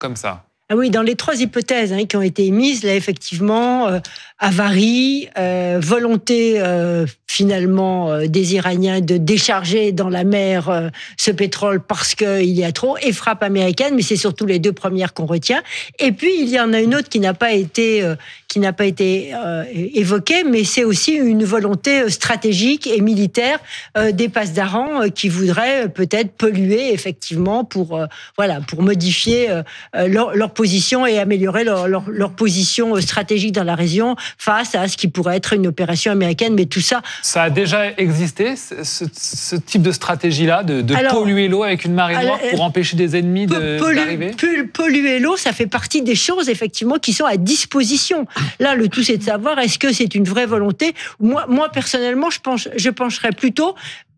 comme ça. Ah oui, dans les 3 hypothèses qui ont été émises, là, effectivement, avarie, volonté finalement des Iraniens de décharger dans la mer ce pétrole parce qu'il y a trop, et frappe américaine, mais c'est surtout les 2 premières qu'on retient. Et puis, il y en a une autre qui n'a pas été évoquée, mais c'est aussi une volonté stratégique et militaire des Pasdaran qui voudraient peut-être polluer, effectivement, pour modifier leur position et améliorer leur position stratégique dans la région face à ce qui pourrait être une opération américaine. Mais tout ça... Ça a déjà existé, ce type de stratégie-là, de polluer l'eau avec une marée noire pour empêcher des ennemis d'arriver? Polluer l'eau, ça fait partie des choses, effectivement, qui sont à disposition. Là, le tout, c'est de savoir, est-ce que c'est une vraie volonté? Moi personnellement, je pencherais plutôt...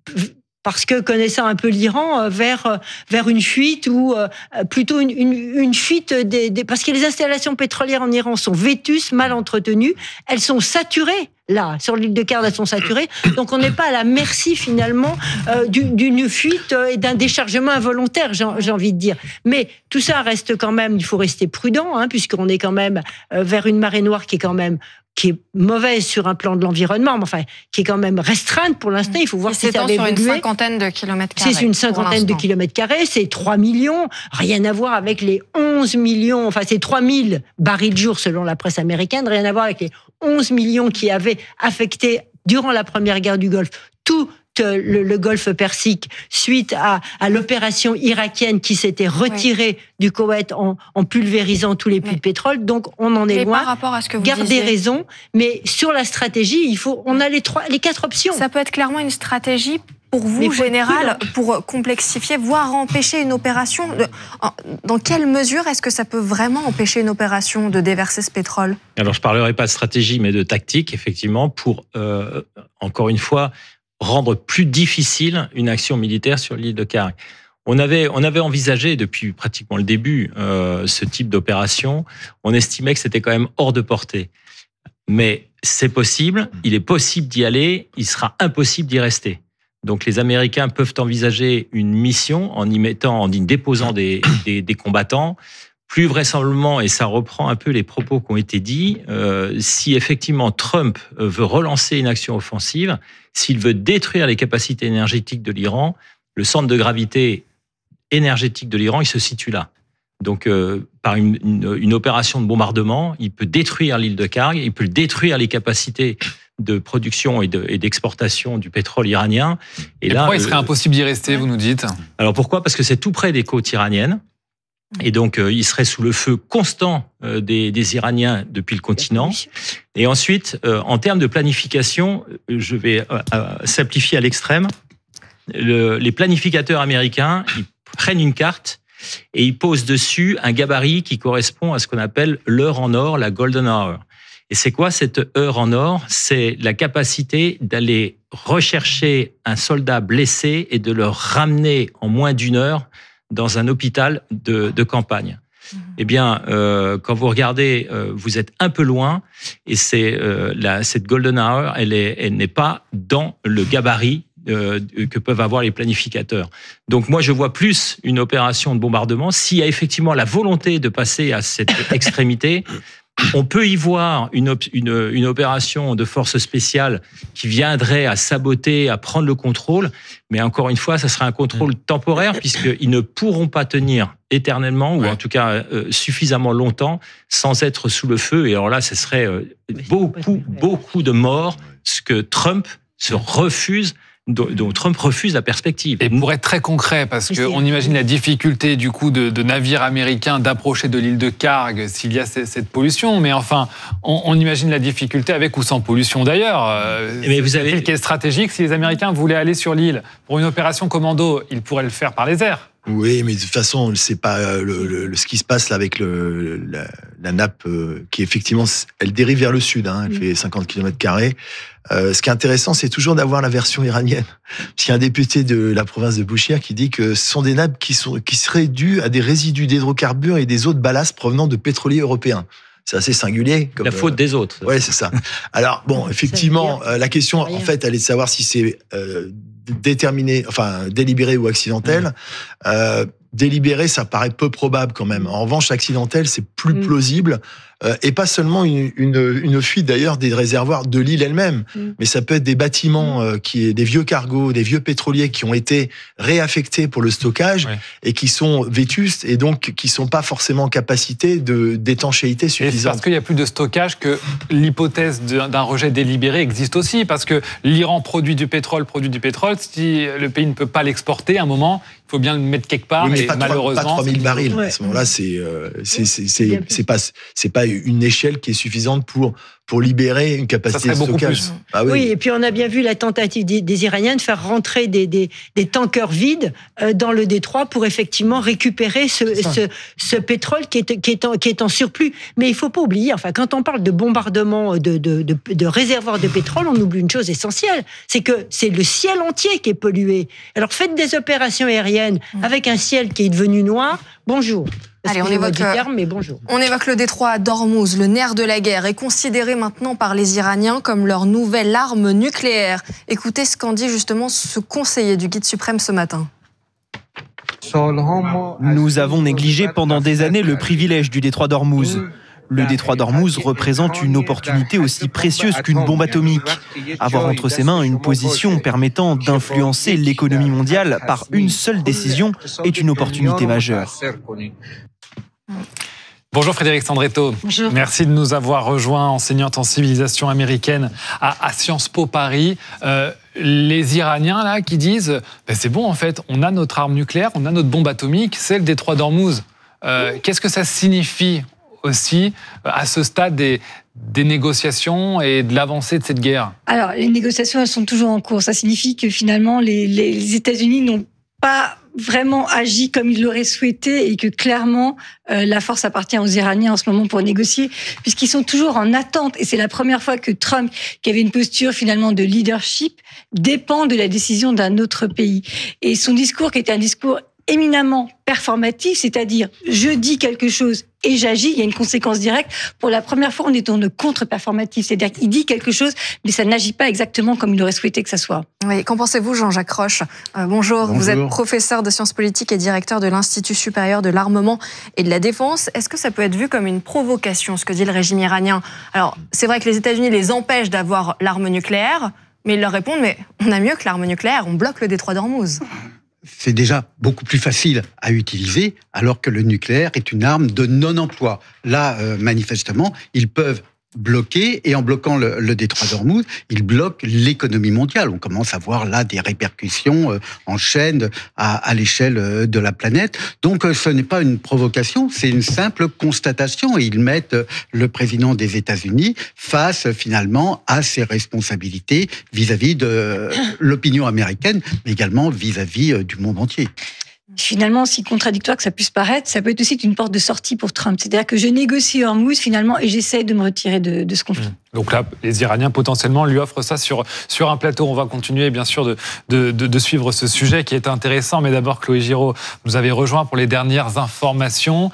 parce que connaissant un peu l'Iran, vers une fuite ou plutôt une fuite parce que les installations pétrolières en Iran sont vétustes, mal entretenues, elles sont saturées. Là, sur l'île de Kard, elles sont saturées. Donc, on n'est pas à la merci, finalement, d'une fuite et d'un déchargement involontaire, j'ai envie de dire. Mais tout ça reste quand même, il faut rester prudent, puisqu'on est quand même vers une marée noire qui est mauvaise sur un plan de l'environnement, mais enfin, qui est quand même restreinte pour l'instant. Il faut voir si ça va évoluer. C'est sur une 50aine de kilomètres carrés. C'est une 50aine de kilomètres carrés, c'est 3 millions. Rien à voir avec les 11 millions, enfin, c'est 3000 barils de jour selon la presse américaine, rien à voir avec les 11 millions qui avaient affecté, durant la première guerre du Golfe, tout le golfe Persique suite à l'opération irakienne qui s'était retirée du Koweït en pulvérisant tous les puits de pétrole. Donc, on en est loin. Par rapport à ce que vous Gardez disiez, raison. Mais sur la stratégie, on a les 4 options. Ça peut être clairement une stratégie pour vous, générale, pour complexifier, voire empêcher une opération. Dans quelle mesure est-ce que ça peut vraiment empêcher une opération de déverser ce pétrole? Alors, je ne parlerai pas de stratégie, mais de tactique, effectivement, pour, encore une fois, rendre plus difficile une action militaire sur l'île de Kard. On avait envisagé depuis pratiquement le début ce type d'opération. On estimait que c'était quand même hors de portée. Mais c'est possible, il est possible d'y aller, il sera impossible d'y rester. Donc les Américains peuvent envisager une mission en y déposant des combattants. Plus vraisemblablement, et ça reprend un peu les propos qui ont été dits, si effectivement Trump veut relancer une action offensive, s'il veut détruire les capacités énergétiques de l'Iran, le centre de gravité énergétique de l'Iran, il se situe là. Donc, par une opération de bombardement, il peut détruire l'île de Kard, il peut détruire les capacités de production et d'exportation du pétrole iranien. Et là, pourquoi il serait impossible d'y rester, vous nous dites? Alors pourquoi? Parce que c'est tout près des côtes iraniennes. Et donc, il serait sous le feu constant des Iraniens depuis le continent. Et ensuite, en termes de planification, je vais simplifier à l'extrême. Les planificateurs américains, ils prennent une carte et ils posent dessus un gabarit qui correspond à ce qu'on appelle l'heure en or, la golden hour. Et c'est quoi cette heure en or? C'est la capacité d'aller rechercher un soldat blessé et de le ramener en moins d'1 heure dans un hôpital de campagne. Eh bien, quand vous regardez, vous êtes un peu loin, et cette golden hour, elle n'est pas dans le gabarit que peuvent avoir les planificateurs. Donc moi, je vois plus une opération de bombardement. S'il y a effectivement la volonté de passer à cette extrémité, on peut y voir une opération de force spéciale qui viendrait à saboter, à prendre le contrôle. Mais encore une fois, ça sera un contrôle temporaire puisqu'ils ne pourront pas tenir éternellement ou en tout cas suffisamment longtemps sans être sous le feu. Et alors là, ce serait beaucoup de morts, ce que Trump se refuse, dont Trump refuse la perspective. Et pour être très concret, parce qu'on imagine la difficulté du coup de navires américains d'approcher de l'île de Kard s'il y a cette pollution, mais enfin, on imagine la difficulté avec ou sans pollution d'ailleurs. Mais vous avez l'île qui est stratégique. Si les Américains voulaient aller sur l'île pour une opération commando, ils pourraient le faire par les airs. Oui, mais de toute façon, c'est pas ce qui se passe là avec la nappe qui effectivement, elle dérive vers le sud. Elle fait 50 km². Ce qui est intéressant, c'est toujours d'avoir la version iranienne. Parce qu'il y a un député de la province de Bouchir qui dit que ce sont des nappes qui seraient dues à des résidus d'hydrocarbures et des eaux de ballast provenant de pétroliers européens. C'est assez singulier. La faute des autres. Ouais, c'est ça. Alors, bon, effectivement, la question, en fait, elle est de savoir si c'est déterminé, enfin, délibéré ou accidentel. délibéré, ça paraît peu probable quand même. En revanche, accidentel, c'est plus plausible. Et pas seulement une fuite d'ailleurs des réservoirs de l'île elle-même, mais ça peut être des bâtiments, des vieux cargos, des vieux pétroliers qui ont été réaffectés pour le stockage et qui sont vétustes et donc qui sont pas forcément en capacité d'étanchéité suffisante. Et c'est parce qu'il n'y a plus de stockage que l'hypothèse d'un rejet délibéré existe aussi, parce que l'Iran produit du pétrole, si le pays ne peut pas l'exporter, à un moment, il faut bien le mettre quelque part, mais et malheureusement... Pas 3000 barils. À ce moment-là, c'est pas une échelle qui est suffisante pour libérer une capacité de stockage. Ah oui, et puis on a bien vu la tentative des Iraniens de faire rentrer des tankers vides dans le détroit pour effectivement récupérer ce pétrole qui est en surplus. Mais il faut pas oublier, enfin, quand on parle de bombardement de réservoirs de pétrole, on oublie une chose essentielle, c'est que c'est le ciel entier qui est pollué. Alors faites des opérations aériennes avec un ciel qui est devenu noir, bonjour. Allez, on évoque le détroit d'Ormuz, le nerf de la guerre, est considéré maintenant par les Iraniens comme leur nouvelle arme nucléaire. Écoutez ce qu'en dit justement ce conseiller du Guide suprême ce matin. Nous avons négligé pendant des années le privilège du détroit d'Ormuz. Le détroit d'Ormuz représente une opportunité aussi précieuse qu'une bombe atomique. Avoir entre ses mains une position permettant d'influencer l'économie mondiale par une seule décision est une opportunité majeure. Bonjour Frédéric Sandretto. Bonjour. Merci de nous avoir rejoints, enseignante en civilisation américaine à Sciences Po Paris. Les Iraniens là qui disent c'est bon en fait, on a notre arme nucléaire, on a notre bombe atomique, c'est le détroit d'Ormuz. Qu'est-ce que ça signifie aussi à ce stade des négociations et de l'avancée de cette guerre? Alors, les négociations, elles sont toujours en cours. Ça signifie que finalement, les États-Unis n'ont pas vraiment agi comme ils l'auraient souhaité et que clairement, la force appartient aux Iraniens en ce moment pour négocier, puisqu'ils sont toujours en attente. Et c'est la première fois que Trump, qui avait une posture finalement de leadership, dépend de la décision d'un autre pays. Et son discours, qui était un discours éminemment performatif, c'est-à-dire je dis quelque chose et j'agis, il y a une conséquence directe. Pour la première fois, on est dans le contre-performatif, c'est-à-dire qu'il dit quelque chose, mais ça n'agit pas exactement comme il aurait souhaité que ça soit. Oui, qu'en pensez-vous, Jean-Jacques Roche? Bonjour, vous êtes professeur de sciences politiques et directeur de l'Institut supérieur de l'armement et de la défense. Est-ce que ça peut être vu comme une provocation, ce que dit le régime iranien? Alors, c'est vrai que les États-Unis les empêchent d'avoir l'arme nucléaire, mais ils leur répondent, mais on a mieux que l'arme nucléaire, on bloque le détroit d'Ormuz. C'est déjà beaucoup plus facile à utiliser, alors que le nucléaire est une arme de non-emploi. Là, manifestement, ils peuvent bloquer, et en bloquant le détroit d'Ormuz, ils bloquent l'économie mondiale. On commence à voir là des répercussions en chaîne à l'échelle de la planète. Donc ce n'est pas une provocation, c'est une simple constatation. Et ils mettent le président des États-Unis face finalement à ses responsabilités vis-à-vis de l'opinion américaine, mais également vis-à-vis du monde entier. Finalement, si contradictoire que ça puisse paraître, ça peut être aussi une porte de sortie pour Trump. C'est-à-dire que je négocie Hormuz finalement et j'essaie de me retirer de ce conflit. Donc là, les Iraniens potentiellement lui offrent ça sur un plateau. On va continuer bien sûr de suivre ce sujet qui est intéressant. Mais d'abord, Chloé Giraud, vous avez rejoint pour les dernières informations,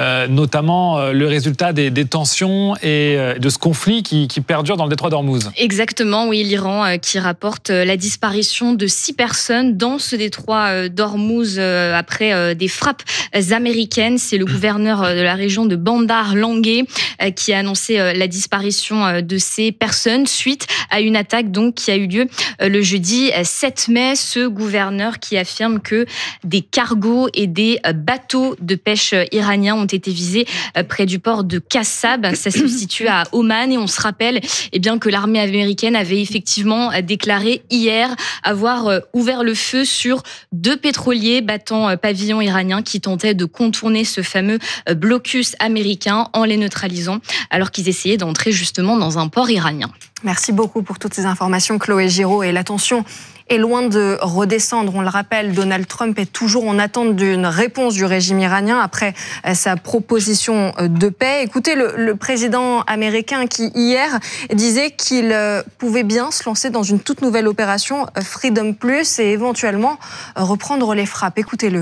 notamment le résultat des tensions et de ce conflit qui perdure dans le détroit d'Ormuz. Exactement, oui, l'Iran qui rapporte la disparition de 6 personnes dans ce détroit d'Ormuz après des frappes américaines. C'est le gouverneur de la région de Bandar Languet qui a annoncé la disparition de ces personnes suite à une attaque donc qui a eu lieu le jeudi 7 mai. Ce gouverneur qui affirme que des cargos et des bateaux de pêche iraniens ont été visés près du port de Qassab. Ça se situe à Oman et on se rappelle que l'armée américaine avait effectivement déclaré hier avoir ouvert le feu sur 2 pétroliers battant pavillon iranien qui tentaient de contourner ce fameux blocus américain en les neutralisant alors qu'ils essayaient d'entrer justement dans un port iranien. Merci beaucoup pour toutes ces informations, Chloé Giraud. Et la tension est loin de redescendre. On le rappelle, Donald Trump est toujours en attente d'une réponse du régime iranien après sa proposition de paix. Écoutez, le président américain qui, hier, disait qu'il pouvait bien se lancer dans une toute nouvelle opération Freedom Plus et éventuellement reprendre les frappes. Écoutez-le.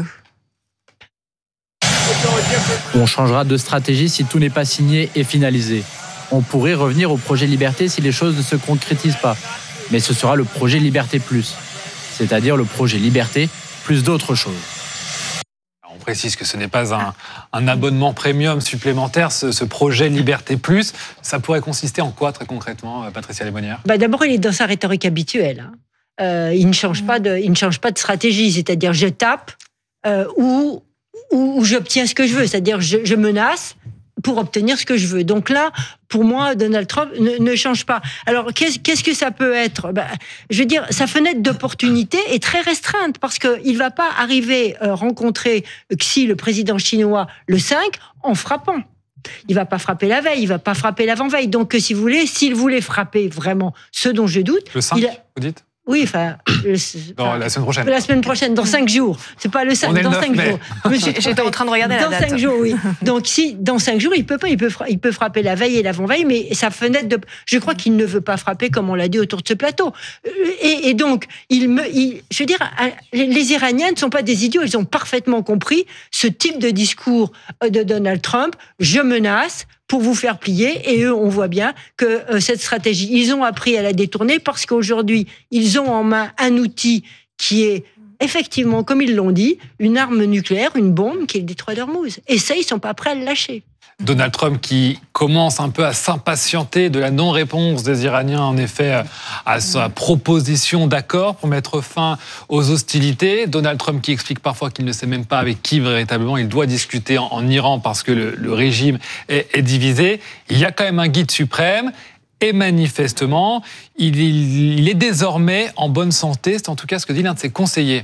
On changera de stratégie si tout n'est pas signé et finalisé. On pourrait revenir au projet Liberté si les choses ne se concrétisent pas. Mais ce sera le projet Liberté Plus, c'est-à-dire le projet Liberté plus d'autres choses. On précise que ce n'est pas un abonnement premium supplémentaire, ce projet Liberté Plus. Ça pourrait consister en quoi, très concrètement, Patricia Lémonière ? D'abord, il est dans sa rhétorique habituelle. Il ne change pas de stratégie, c'est-à-dire je tape ou j'obtiens ce que je veux, c'est-à-dire je menace pour obtenir ce que je veux. Donc là, pour moi, Donald Trump ne change pas. Alors, qu'est-ce que ça peut être ? Je veux dire, sa fenêtre d'opportunité est très restreinte parce qu'il ne va pas arriver rencontrer Xi, le président chinois, le 5, en frappant. Il ne va pas frapper la veille, il ne va pas frapper l'avant-veille. Donc, si vous voulez, s'il voulait frapper vraiment ce dont je doute... Le 5, vous dites ? Oui, la semaine prochaine. La semaine prochaine, dans 5 jours. C'est pas le 5, dans 5 jours. J'étais en train de regarder la date. Dans 5 jours, oui. Donc, si, dans 5 jours, il peut frapper la veille et l'avant-veille, mais sa fenêtre je crois qu'il ne veut pas frapper, comme on l'a dit autour de ce plateau. Et donc, je veux dire, les Iraniens ne sont pas des idiots, ils ont parfaitement compris ce type de discours de Donald Trump. Je menace pour vous faire plier, et eux, on voit bien que cette stratégie, ils ont appris à la détourner parce qu'aujourd'hui, ils ont en main un outil qui est effectivement, comme ils l'ont dit, une arme nucléaire, une bombe, qui est le détroit d'Ormuz. Et ça, ils sont pas prêts à le lâcher. Donald Trump qui commence un peu à s'impatienter de la non-réponse des Iraniens, en effet, à sa proposition d'accord pour mettre fin aux hostilités. Donald Trump qui explique parfois qu'il ne sait même pas avec qui véritablement il doit discuter en Iran parce que le régime est divisé. Il y a quand même un guide suprême et manifestement, il est désormais en bonne santé. C'est en tout cas ce que dit l'un de ses conseillers.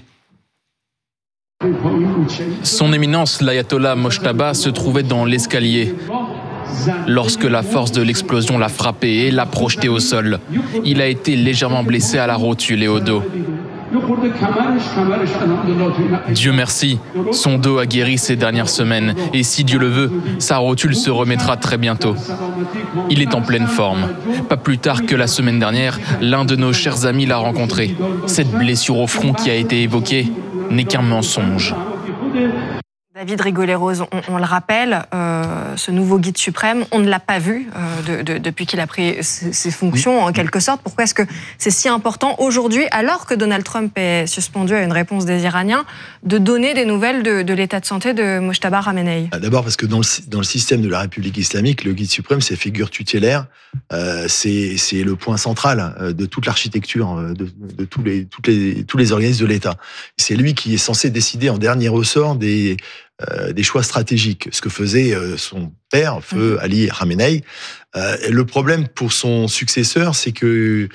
Son éminence, l'ayatollah Mojtaba, se trouvait dans l'escalier lorsque la force de l'explosion l'a frappé et l'a projeté au sol. Il a été légèrement blessé à la rotule et au dos. Dieu merci, son dos a guéri ces dernières semaines et si Dieu le veut, sa rotule se remettra très bientôt. Il est en pleine forme. Pas plus tard que la semaine dernière, l'un de nos chers amis l'a rencontré. Cette blessure au front qui a été évoquée n'est qu'un mensonge. David Rigoleros, on le rappelle, ce nouveau guide suprême, on ne l'a pas vu depuis qu'il a pris ses fonctions, en quelque sorte. Pourquoi est-ce que c'est si important aujourd'hui, alors que Donald Trump est suspendu à une réponse des Iraniens, de donner des nouvelles de l'état de santé de Mojtaba Khamenei ? D'abord parce que dans le système de la République islamique, le guide suprême, c'est figure tutélaire, c'est le point central de toute l'architecture, de tous les organismes de l'État. C'est lui qui est censé décider en dernier ressort des choix stratégiques, ce que faisait son père, feu Ali Khamenei. Le problème pour son successeur, c'est que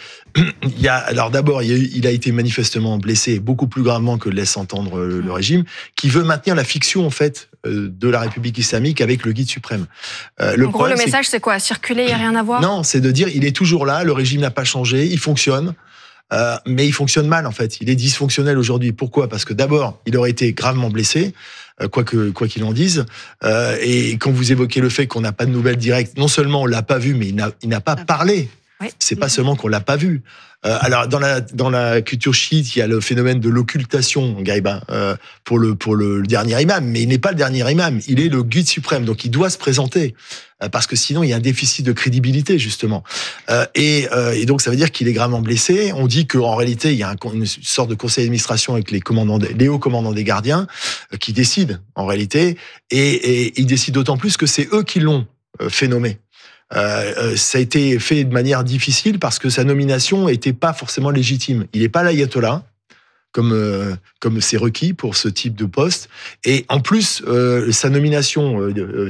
il a été manifestement blessé, beaucoup plus gravement que laisse entendre le régime, qui veut maintenir la fiction en fait de la République islamique avec le guide suprême. Le message, c'est quoi ? Circuler, il n'y a rien à voir ? Non, c'est de dire il est toujours là, le régime n'a pas changé, il fonctionne. Mais il fonctionne mal en fait. Il est dysfonctionnel aujourd'hui. Pourquoi ? Parce que d'abord, il aurait été gravement blessé, quoi qu'il en dise. Et quand vous évoquez le fait qu'on n'a pas de nouvelles directes, non seulement on l'a pas vu, mais il n'a pas parlé. Oui. C'est pas seulement qu'on l'a pas vu. Alors dans la culture chiite, il y a le phénomène de l'occultation, pour le dernier imam, mais il n'est pas le dernier imam, il est le guide suprême, donc il doit se présenter parce que sinon il y a un déficit de crédibilité justement. Et donc ça veut dire qu'il est gravement blessé. On dit qu'en réalité il y a une sorte de conseil d'administration avec les hauts commandants des gardiens qui décident en réalité, et ils décident d'autant plus que c'est eux qui l'ont fait nommer. Ça a été fait de manière difficile parce que sa nomination n'était pas forcément légitime. Il n'est pas l'ayatollah, comme c'est requis pour ce type de poste. Et en plus, sa nomination,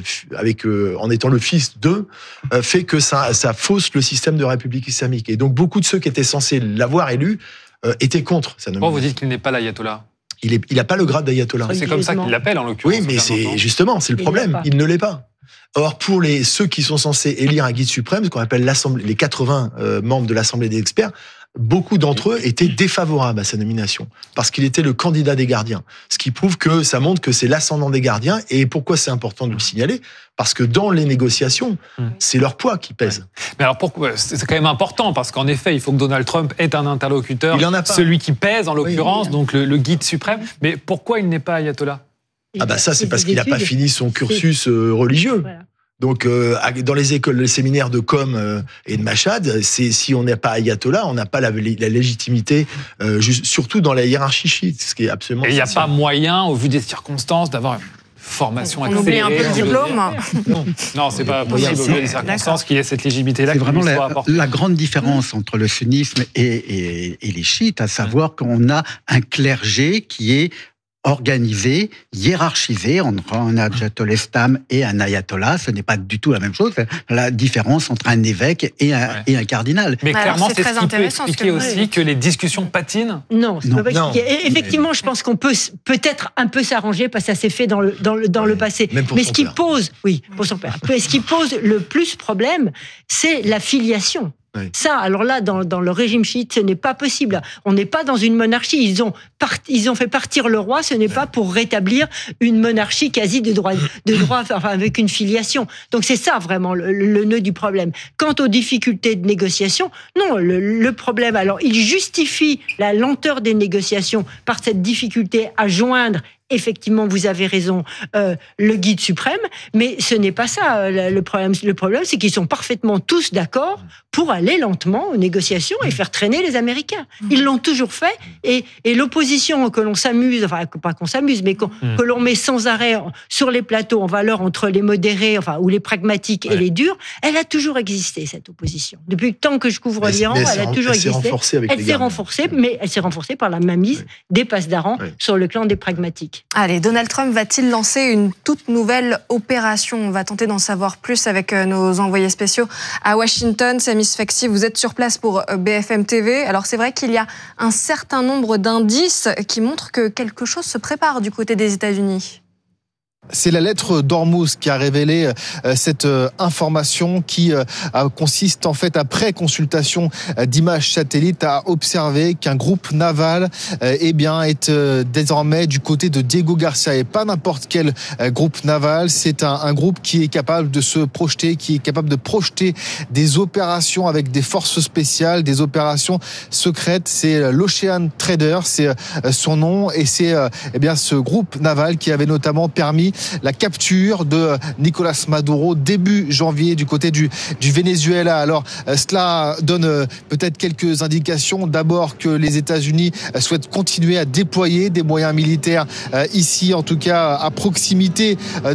en étant le fils d'eux, fait que ça fausse le système de République islamique. Et donc, beaucoup de ceux qui étaient censés l'avoir élu étaient contre sa nomination. Pourquoi vous dites qu'il n'est pas l'ayatollah ? Il n'a pas le grade d'ayatollah. C'est comme ça qu'il l'appelle, en l'occurrence. Oui, mais c'est le problème. Il ne l'est pas. Or, pour ceux qui sont censés élire un guide suprême, ce qu'on appelle les 80 membres de l'Assemblée des experts, beaucoup d'entre eux étaient défavorables à sa nomination, parce qu'il était le candidat des gardiens. Ce qui prouve que ça montre que c'est l'ascendant des gardiens. Et pourquoi c'est important de le signaler ? Parce que dans les négociations, c'est leur poids qui pèse. Mais alors pourquoi ? C'est quand même important, parce qu'en effet, il faut que Donald Trump ait un interlocuteur, il en a pas. Celui qui pèse en l'occurrence, donc le guide suprême. Mais pourquoi il n'est pas ayatollah ? Ça, c'est parce qu'il n'a pas fini son cursus religieux. Voilà. Donc, dans les écoles, les séminaires de Com et de Machad, si on n'est pas ayatollah, on n'a pas la légitimité, surtout dans la hiérarchie chiite, ce qui est absolument. Et il n'y a pas moyen, au vu des circonstances, d'avoir une formation accélérée. On oublie un peu le diplôme. Non, c'est pas possible, au vu des circonstances, qu'il y ait cette légitimité-là. C'est vraiment la grande différence entre le sunnisme et les chiites, à savoir qu'on a un clergé qui est organisé, hiérarchisé, entre un ayatollah et un ayatollah, ce n'est pas du tout la même chose. La différence entre un évêque et un cardinal. Mais clairement, c'est ce qui peut expliquer aussi que les discussions patinent. Non, c'est pas expliquer. Effectivement, je pense qu'on peut peut-être un peu s'arranger parce que ça s'est fait dans le passé. Mais ce qui pose, pour son père. Ce qui pose le plus problème, c'est la filiation. Oui. Ça, alors là, dans le régime chiite, ce n'est pas possible. On n'est pas dans une monarchie. Ils ont fait partir le roi. Ce n'est pas pour rétablir une monarchie quasi de droit, enfin, avec une filiation. Donc c'est ça vraiment le nœud du problème. Quant aux difficultés de négociation, non, le problème. Alors, il justifie la lenteur des négociations par cette difficulté à joindre. Effectivement, vous avez raison, le guide suprême, mais ce n'est pas ça le problème. Le problème, c'est qu'ils sont parfaitement tous d'accord pour aller lentement aux négociations et faire traîner les Américains. Ils l'ont toujours fait, et l'opposition que l'on s'amuse, enfin pas qu'on s'amuse, mais que l'on met sans arrêt sur les plateaux en valeur entre les modérés, enfin ou les pragmatiques et les durs, elle a toujours existé, cette opposition. Depuis le temps que je couvre l'Iran, elle a toujours existé. Elle s'est renforcée, mais elle s'est renforcée par la mainmise des passedarans sur le clan des pragmatiques. Allez, Donald Trump va-t-il lancer une toute nouvelle opération ? On va tenter d'en savoir plus avec nos envoyés spéciaux à Washington. Sami Sfaxi, vous êtes sur place pour BFM TV. Alors c'est vrai qu'il y a un certain nombre d'indices qui montrent que quelque chose se prépare du côté des États-Unis. C'est la lettre d'Ormuz qui a révélé cette information qui consiste en fait, après consultation d'images satellites, à observer qu'un groupe naval est désormais du côté de Diego Garcia, et pas n'importe quel groupe naval. C'est un groupe qui est capable de se projeter, qui est capable de projeter des opérations avec des forces spéciales, des opérations secrètes. C'est l'Ocean Trader, c'est son nom, et c'est ce groupe naval qui avait notamment permis la capture de Nicolas Maduro début janvier du côté du Venezuela. Alors cela donne peut-être quelques indications. D'abord que les États-Unis souhaitent continuer à déployer des moyens militaires ici, en tout cas à proximité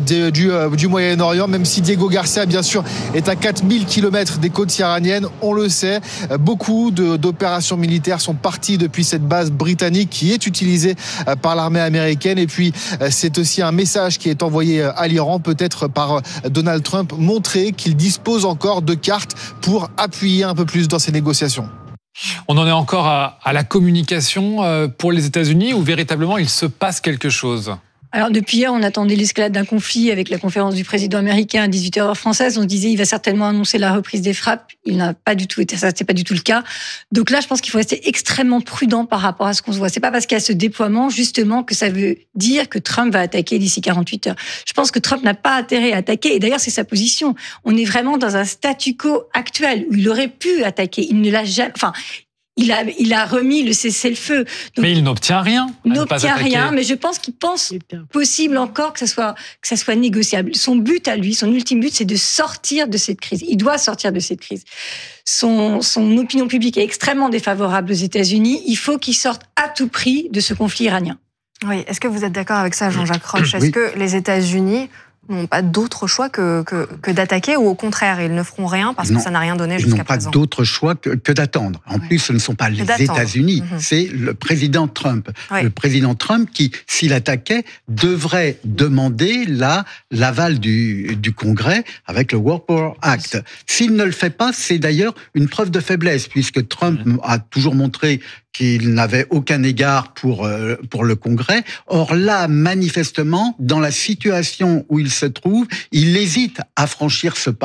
du Moyen-Orient, même si Diego Garcia bien sûr est à 4000 km des côtes iraniennes. On le sait, beaucoup d'opérations militaires sont parties depuis cette base britannique qui est utilisée par l'armée américaine. Et puis c'est aussi un message qui est envoyé à l'Iran, peut-être par Donald Trump, montrer qu'il dispose encore de cartes pour appuyer un peu plus dans ces négociations. On en est encore à la communication pour les États-Unis, où véritablement il se passe quelque chose? Alors depuis hier, on attendait l'escalade d'un conflit avec la conférence du président américain à 18h heure française. On se disait il va certainement annoncer la reprise des frappes. Il n'a pas du tout été ça, c'est pas du tout le cas. Donc là, je pense qu'il faut rester extrêmement prudent par rapport à ce qu'on se voit. C'est pas parce qu'il y a ce déploiement justement que ça veut dire que Trump va attaquer d'ici 48 heures. Je pense que Trump n'a pas intérêt à attaquer, et d'ailleurs c'est sa position. On est vraiment dans un statu quo actuel où il aurait pu attaquer. Il ne l'a jamais. Enfin. Il a remis le cessez-le-feu. Donc, mais il n'obtient rien. Il n'obtient rien, mais je pense qu'il pense possible encore que ça soit négociable. Son but à lui, son ultime but, c'est de sortir de cette crise. Il doit sortir de cette crise. Son opinion publique est extrêmement défavorable aux États-Unis. Il faut qu'il sorte à tout prix de ce conflit iranien. Oui. Est-ce que vous êtes d'accord avec ça, Jean-Jacques Roche ? Est-ce que les États-Unis n'ont pas d'autre choix que d'attaquer, ou au contraire, ils ne feront rien parce que ça n'a rien donné jusqu'à présent? Ils n'ont pas d'autre choix que d'attendre. En plus, ce ne sont pas les États-Unis, c'est le président Trump. Le président Trump qui, s'il attaquait, devrait demander l'aval du Congrès avec le War Power Act. S'il ne le fait pas, c'est d'ailleurs une preuve de faiblesse, puisque Trump a toujours montré qu'il n'avait aucun égard pour le Congrès. Or là, manifestement, dans la situation où il se trouve, il hésite à franchir ce pas.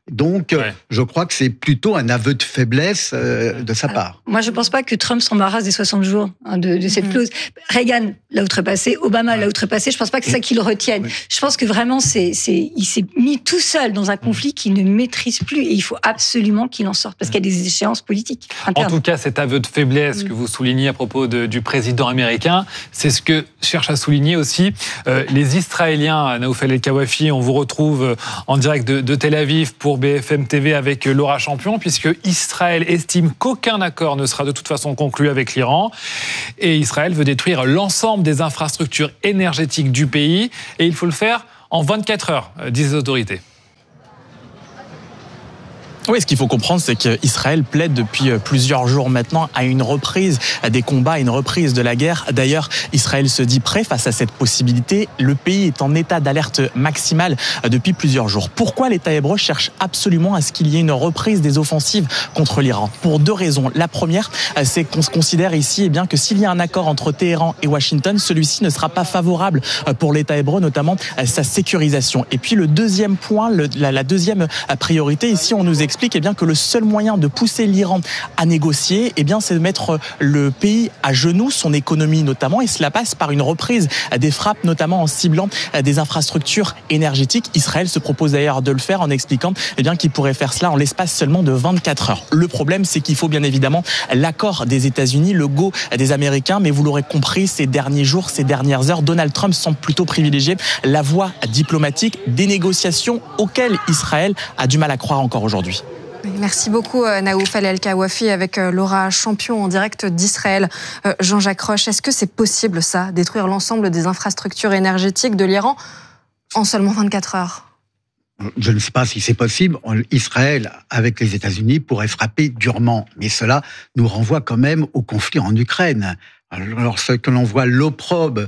Donc, je crois que c'est plutôt un aveu de faiblesse de sa part. Moi, je ne pense pas que Trump s'embarrasse des 60 jours de cette clause. Reagan l'a outrepassé, Obama l'a outrepassé. Je ne pense pas que c'est ça qui le retienne. Je pense que vraiment, il s'est mis tout seul dans un conflit qu'il ne maîtrise plus et il faut absolument qu'il en sorte parce qu'il y a des échéances politiques internes. En tout cas, cet aveu de faiblesse que vous soulignez à propos du président américain, c'est ce que cherche à souligner aussi les Israéliens. Naoufel El-Kawafi, on vous retrouve en direct de Tel Aviv pour BFM TV avec Laura Champion, puisque Israël estime qu'aucun accord ne sera de toute façon conclu avec l'Iran. Et Israël veut détruire l'ensemble des infrastructures énergétiques du pays. Et il faut le faire en 24 heures, disent les autorités. Oui, ce qu'il faut comprendre, c'est qu'Israël plaide depuis plusieurs jours maintenant à une reprise des combats, à une reprise de la guerre. D'ailleurs, Israël se dit prêt face à cette possibilité. Le pays est en état d'alerte maximale depuis plusieurs jours. Pourquoi l'État hébreu cherche absolument à ce qu'il y ait une reprise des offensives contre l'Iran? Pour deux raisons. La première, c'est qu'on se considère ici que s'il y a un accord entre Téhéran et Washington, celui-ci ne sera pas favorable pour l'État hébreu, notamment sa sécurisation. Et puis le deuxième point, la deuxième priorité, ici on nous explique que le seul moyen de pousser l'Iran à négocier, c'est de mettre le pays à genoux, son économie notamment, et cela passe par une reprise des frappes, notamment en ciblant des infrastructures énergétiques. Israël se propose d'ailleurs de le faire en expliquant qu'il pourrait faire cela en l'espace seulement de 24 heures. Le problème, c'est qu'il faut bien évidemment l'accord des États-Unis, le go des Américains, mais vous l'aurez compris, ces derniers jours, ces dernières heures, Donald Trump semble plutôt privilégier la voie diplomatique des négociations auxquelles Israël a du mal à croire encore aujourd'hui. Merci beaucoup Naoufel El-Kawafi avec Laura Champion en direct d'Israël. Jean-Jacques Roche, est-ce que c'est possible ça, détruire l'ensemble des infrastructures énergétiques de l'Iran en seulement 24 heures ? Je ne sais pas si c'est possible. Israël, avec les États-Unis, pourrait frapper durement. Mais cela nous renvoie quand même au conflit en Ukraine. Alors, ce que l'on voit, l'opprobre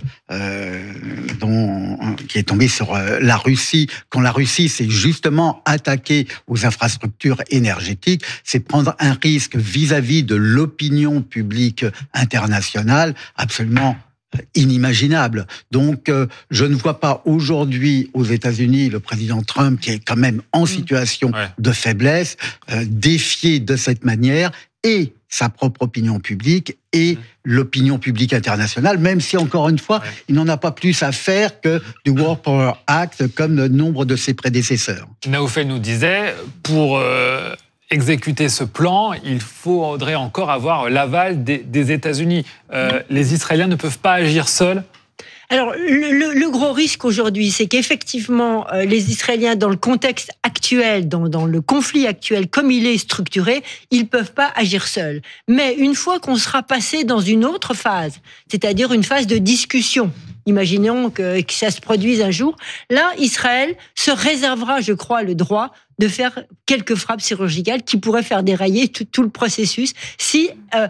qui est tombé sur la Russie, quand la Russie s'est justement attaquée aux infrastructures énergétiques, c'est prendre un risque vis-à-vis de l'opinion publique internationale absolument inimaginable. Donc, je ne vois pas aujourd'hui aux États-Unis le président Trump, qui est quand même en situation de faiblesse, défier de cette manière et sa propre opinion publique et l'opinion publique internationale, même si, encore une fois, il n'en a pas plus à faire que du War Power Act comme le nombre de ses prédécesseurs. Naoufel nous disait, pour exécuter ce plan, il faudrait encore avoir l'aval des États-Unis. Les Israéliens ne peuvent pas agir seuls. Alors, le gros risque aujourd'hui, c'est qu'effectivement, les Israéliens, dans le contexte actuel, dans le conflit actuel, comme il est structuré, ils peuvent pas agir seuls. Mais une fois qu'on sera passé dans une autre phase, c'est-à-dire une phase de discussion, imaginons que ça se produise un jour, là, Israël se réservera, je crois, le droit de faire quelques frappes chirurgicales qui pourraient faire dérailler tout le processus si...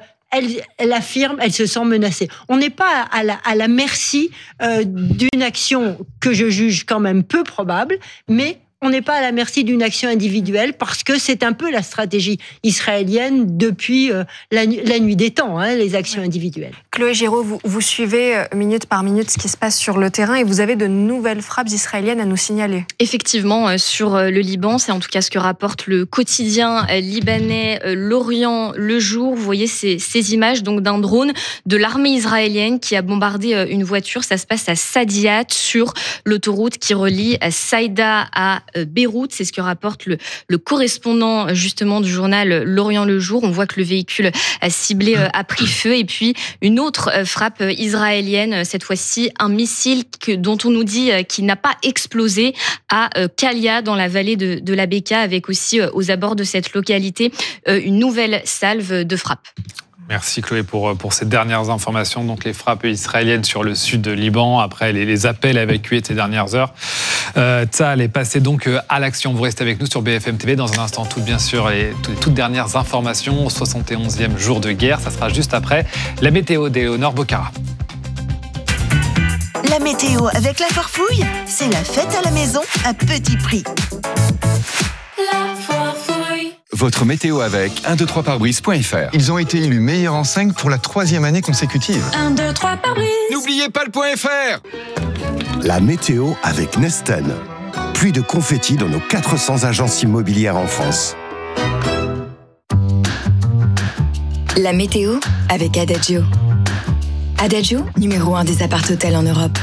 Elle affirme, elle se sent menacée. On n'est pas à la merci d'une action que je juge quand même peu probable, mais on n'est pas à la merci d'une action individuelle parce que c'est un peu la stratégie israélienne depuis la nuit des temps, les actions individuelles. Chloé Giraud, vous suivez minute par minute ce qui se passe sur le terrain et vous avez de nouvelles frappes israéliennes à nous signaler. Effectivement, sur le Liban, c'est en tout cas ce que rapporte le quotidien libanais L'Orient le jour. Vous voyez ces images donc d'un drone de l'armée israélienne qui a bombardé une voiture. Ça se passe à Sadiat, sur l'autoroute qui relie Saïda à Beyrouth. C'est ce que rapporte le correspondant justement du journal L'Orient le jour. On voit que le véhicule ciblé a pris feu. Et puis une autre frappe israélienne, cette fois-ci un missile dont on nous dit qu'il n'a pas explosé à Kalia dans la vallée de la Beka, avec aussi aux abords de cette localité une nouvelle salve de frappe. Merci Chloé pour ces dernières informations. Donc les frappes israéliennes sur le sud de Liban, après les appels à évacuer ces dernières heures. Tsahal est passé donc à l'action. Vous restez avec nous sur BFM TV. Dans un instant, bien sûr, les toutes dernières informations au 71e jour de guerre. Ça sera juste après la météo d'Éléonore Bocara. La météo avec la Farfouille, c'est la fête à la maison à petit prix. La Farfouille. Votre météo avec 123pare-brise.fr. Ils ont été élus meilleure enseigne pour la 3e année consécutive. 123pare-brise. N'oubliez pas le .fr. La météo avec Nesten. Pluie de confettis dans nos 400 agences immobilières en France. La météo avec Adagio. Adagio, numéro 1 des appart-hôtels en Europe.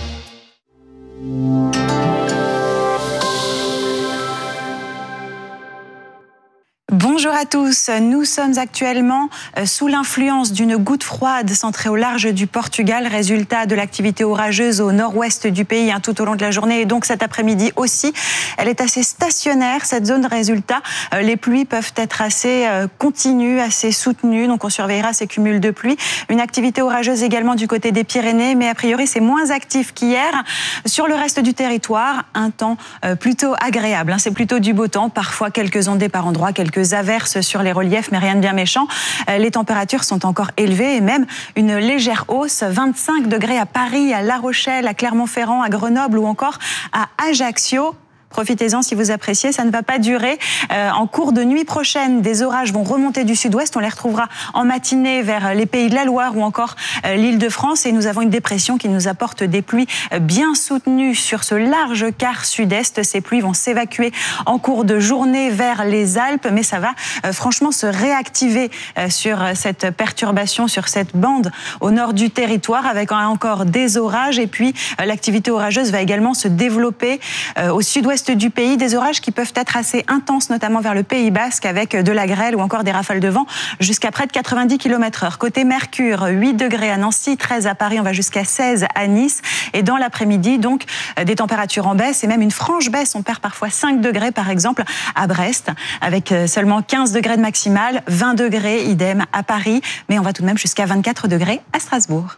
Bonjour à tous, nous sommes actuellement sous l'influence d'une goutte froide centrée au large du Portugal, résultat de l'activité orageuse au nord-ouest du pays tout au long de la journée et donc cet après-midi aussi. Elle est assez stationnaire, cette zone, résultat. Les pluies peuvent être assez continues, assez soutenues, donc on surveillera ces cumuls de pluie. Une activité orageuse également du côté des Pyrénées, mais a priori c'est moins actif qu'hier. Sur le reste du territoire, un temps plutôt agréable, c'est plutôt du beau temps, parfois quelques ondées par endroits, quelques averses sur les reliefs, mais rien de bien méchant. Les températures sont encore élevées et même une légère hausse. 25 degrés à Paris, à La Rochelle, à Clermont-Ferrand, à Grenoble ou encore à Ajaccio. Profitez-en si vous appréciez, ça ne va pas durer. En cours de nuit prochaine, des orages vont remonter du sud-ouest. On les retrouvera en matinée vers les Pays de la Loire ou encore l'Île-de-France. Et nous avons une dépression qui nous apporte des pluies bien soutenues sur ce large quart sud-est. Ces pluies vont s'évacuer en cours de journée vers les Alpes. Mais ça va franchement se réactiver sur cette perturbation, sur cette bande au nord du territoire avec encore des orages. Et puis l'activité orageuse va également se développer au sud-ouest du pays, des orages qui peuvent être assez intenses, notamment vers le Pays Basque, avec de la grêle ou encore des rafales de vent jusqu'à près de 90 km/h. Côté Mercure, 8 degrés à Nancy, 13 à Paris, on va jusqu'à 16 à Nice. Et dans l'après-midi, donc, des températures en baisse et même une franche baisse. On perd parfois 5 degrés, par exemple, à Brest, avec seulement 15 degrés de maximale, 20 degrés, idem à Paris. Mais on va tout de même jusqu'à 24 degrés à Strasbourg.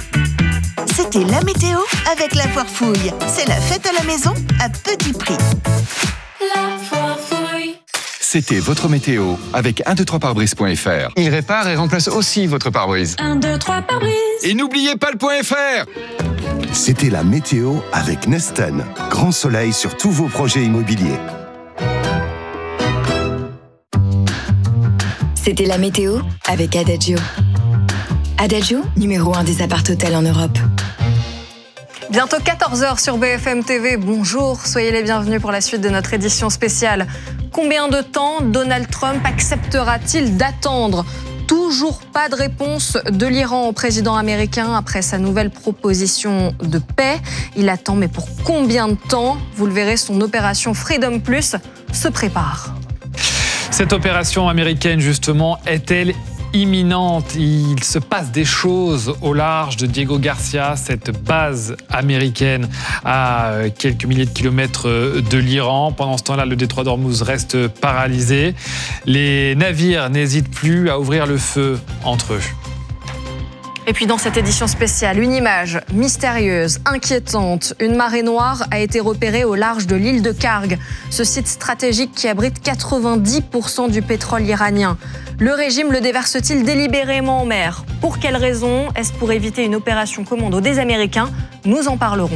C'était la météo avec la Foire Fouille. C'est la fête à la maison à petit prix. La Foire Fouille. C'était votre météo avec 123pare-brise.fr. Il répare et remplace aussi votre pare-brise. 123 pare-brise. Et n'oubliez pas le .fr. C'était la météo avec Nesten. Grand soleil sur tous vos projets immobiliers. C'était la météo avec Adagio. Adagio, numéro 1 des appart-hôtels en Europe. Bientôt 14h sur BFM TV. Bonjour, soyez les bienvenus pour la suite de notre édition spéciale. Combien de temps Donald Trump acceptera-t-il d'attendre ? Toujours pas de réponse de l'Iran au président américain après sa nouvelle proposition de paix. Il attend, mais pour combien de temps ? Vous le verrez, son opération Freedom Plus se prépare. Cette opération américaine, justement, est-elle imminente? Il se passe des choses au large de Diego Garcia, cette base américaine à quelques milliers de kilomètres de l'Iran. Pendant ce temps-là, le détroit d'Ormuz reste paralysé. Les navires n'hésitent plus à ouvrir le feu entre eux. Et puis dans cette édition spéciale, une image mystérieuse, inquiétante. Une marée noire a été repérée au large de l'île de Karg, ce site stratégique qui abrite 90% du pétrole iranien. Le régime le déverse-t-il délibérément en mer ? Pour quelles raisons ? Est-ce pour éviter une opération commando des Américains ? Nous en parlerons.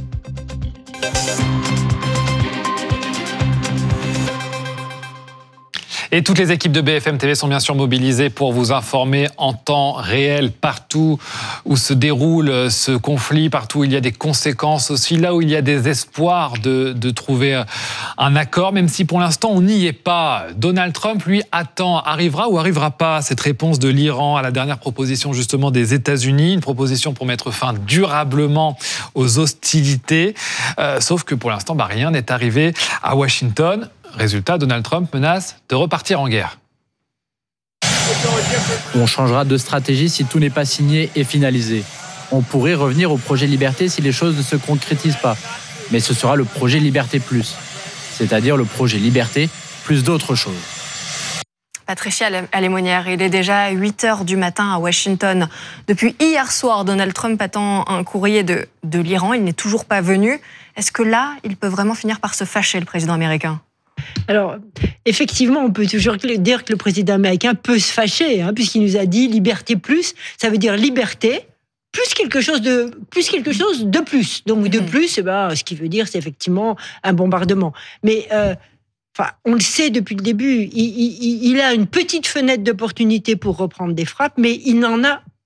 Et toutes les équipes de BFM TV sont bien sûr mobilisées pour vous informer en temps réel partout où se déroule ce conflit, partout où il y a des conséquences aussi, là où il y a des espoirs de trouver un accord, même si pour l'instant on n'y est pas. Donald Trump, lui, attend, arrivera ou arrivera pas cette réponse de l'Iran à la dernière proposition justement des États-Unis, une proposition pour mettre fin durablement aux hostilités, sauf que pour l'instant rien n'est arrivé à Washington. Résultat, Donald Trump menace de repartir en guerre. On changera de stratégie si tout n'est pas signé et finalisé. On pourrait revenir au projet Liberté si les choses ne se concrétisent pas. Mais ce sera le projet Liberté Plus, c'est-à-dire le projet Liberté plus d'autres choses. Patricia Alémonière, il est déjà 8h du matin à Washington. Depuis hier soir, Donald Trump attend un courrier de l'Iran. Il n'est toujours pas venu. Est-ce que là, il peut vraiment finir par se fâcher, le président américain ? Alors, effectivement, on peut toujours dire que le président américain peut se fâcher, puisqu'il nous a dit liberté plus, ça veut dire liberté plus quelque chose de plus. Donc de plus, ce qui veut dire, c'est effectivement un bombardement. Mais on le sait depuis le début, il a une petite fenêtre d'opportunité pour reprendre des frappes, mais il n'en a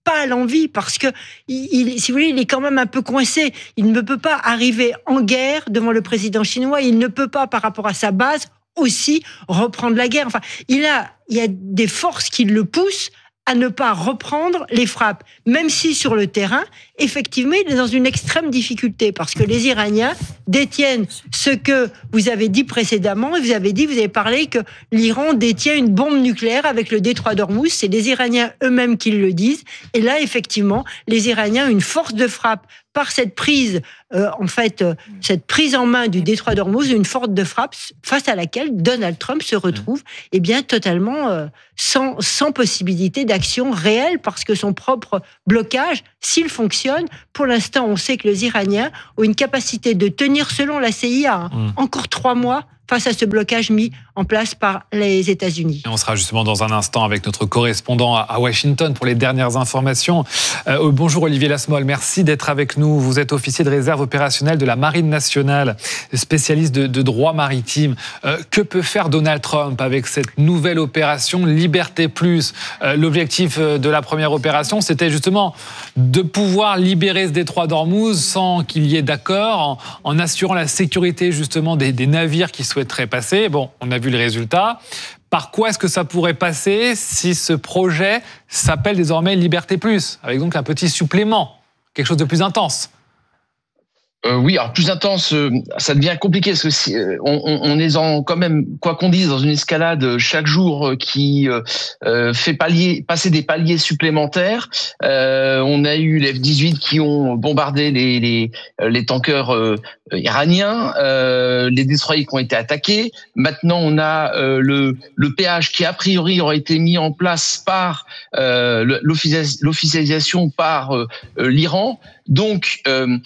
pas l'envie parce que, si vous voulez, il est quand même un peu coincé. Il ne peut pas arriver en guerre devant le président chinois. Il ne peut pas, par rapport à sa base, aussi reprendre la guerre. Enfin, il y a des forces qui le poussent à ne pas reprendre les frappes, même si sur le terrain, effectivement, il est dans une extrême difficulté, parce que les Iraniens détiennent ce que vous avez dit précédemment, vous avez parlé que l'Iran détient une bombe nucléaire avec le détroit d'Ormuz, c'est les Iraniens eux-mêmes qui le disent, et là, effectivement, les Iraniens ont une force de frappe par cette prise, cette prise en main du détroit d'Ormuz, une force de frappe face à laquelle Donald Trump se retrouve, totalement sans possibilité d'action réelle, parce que son propre blocage, s'il fonctionne, pour l'instant, on sait que les Iraniens ont une capacité de tenir, selon la CIA, encore 3 mois face à ce blocage mis en place par les États-Unis. Et on sera justement dans un instant avec notre correspondant à Washington pour les dernières informations. Bonjour Olivier Lasmole, merci d'être avec nous. Vous êtes officier de réserve opérationnelle de la Marine nationale, spécialiste de droit maritime. Que peut faire Donald Trump avec cette nouvelle opération Liberté Plus ? L'objectif de la première opération, c'était justement de pouvoir libérer ce détroit d'Ormuz sans qu'il y ait d'accord, en assurant la sécurité justement des navires qui souhaiteraient passer. Bon, on a vu les résultats. Par quoi est-ce que ça pourrait passer si ce projet s'appelle désormais Liberté Plus, avec donc un petit supplément, quelque chose de plus intense ? Oui, alors plus intense, ça devient compliqué parce que on est quand même, quoi qu'on dise, dans une escalade chaque jour qui fait passer des paliers supplémentaires. On a eu les F-18 qui ont bombardé les tankers iraniens, les destroyers qui ont été attaqués. Maintenant, on a le péage qui a priori aurait été mis en place par l'officialisation par l'Iran. Donc,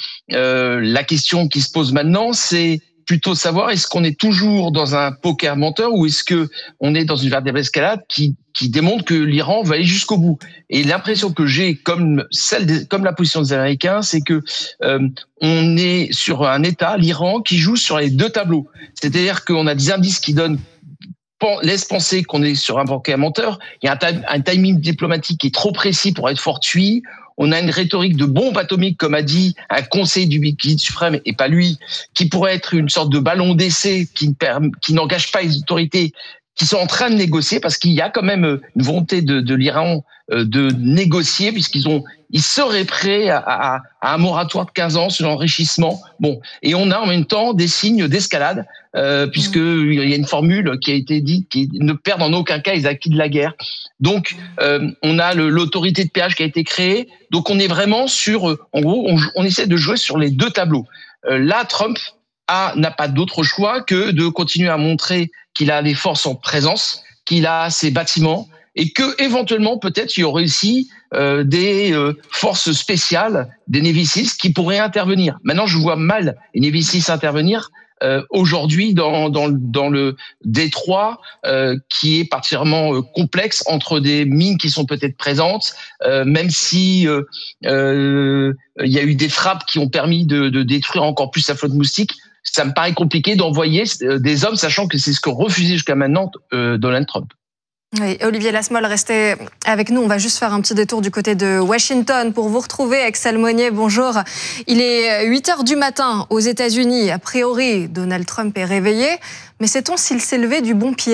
la question qui se pose maintenant, c'est plutôt savoir est-ce qu'on est toujours dans un poker menteur ou est-ce que on est dans une véritable escalade qui démontre que l'Iran va aller jusqu'au bout. Et l'impression que j'ai, comme la position des Américains, c'est que on est sur un État, l'Iran, qui joue sur les 2 tableaux. C'est-à-dire qu'on a des indices qui laisse penser qu'on est sur un poker menteur. Il y a un timing diplomatique qui est trop précis pour être fortuit. On a une rhétorique de bombe atomique, comme a dit un conseil du guide suprême, et pas lui, qui pourrait être une sorte de ballon d'essai qui n'engage pas les autorités qui sont en train de négocier, parce qu'il y a quand même une volonté de l'Iran de négocier, ils seraient prêts à un moratoire de 15 ans sur l'enrichissement. Bon, et on a en même temps des signes d'escalade, puisqu'il y a une formule qui a été dite qui ne perd en aucun cas les acquis de la guerre. Donc, on a l'autorité de péage qui a été créée. Donc, on est vraiment sur, en gros, on essaie de jouer sur les 2 tableaux. Là, Trump n'a pas d'autre choix que de continuer à montrer qu'il a les forces en présence, qu'il a ses bâtiments, et que éventuellement peut-être il y aurait aussi des forces spéciales, des Navy Seals qui pourraient intervenir. Maintenant, je vois mal les Navy Seals intervenir aujourd'hui dans le détroit qui est particulièrement complexe, entre des mines qui sont peut-être présentes, même si il y a eu des frappes qui ont permis de détruire encore plus la flotte moustique. Ça me paraît compliqué d'envoyer des hommes, sachant que c'est ce que refusait jusqu'à maintenant Donald Trump. Oui, Olivier Lasmole, restez avec nous. On va juste faire un petit détour du côté de Washington pour vous retrouver. Axel Monnier, bonjour. Il est 8h du matin aux États-Unis. A priori, Donald Trump est réveillé. Mais sait-on s'il s'est levé du bon pied ?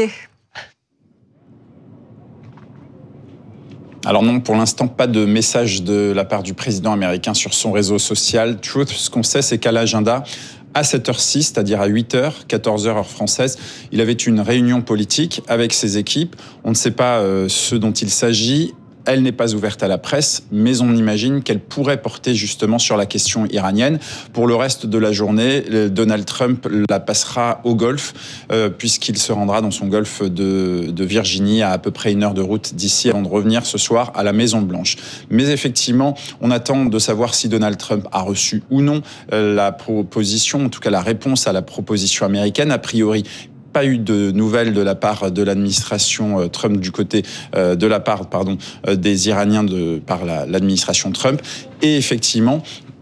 Alors non, pour l'instant, pas de message de la part du président américain sur son réseau social Truth. Ce qu'on sait, c'est qu'à l'agenda, à cette heure-ci, c'est-à-dire à 8h, 14h heure française, il avait une réunion politique avec ses équipes. On ne sait pas ce dont il s'agit. Elle n'est pas ouverte à la presse, mais on imagine qu'elle pourrait porter justement sur la question iranienne. Pour le reste de la journée, Donald Trump la passera au golf, puisqu'il se rendra dans son golfe de Virginie à peu près 1 heure de route d'ici, avant de revenir ce soir à la Maison-Blanche. Mais effectivement, on attend de savoir si Donald Trump a reçu ou non la proposition, en tout cas la réponse à la proposition américaine. A priori, pas eu de nouvelles de la part de l'administration Trump du côté de la part des Iraniens par l'administration Trump. Et effectivement,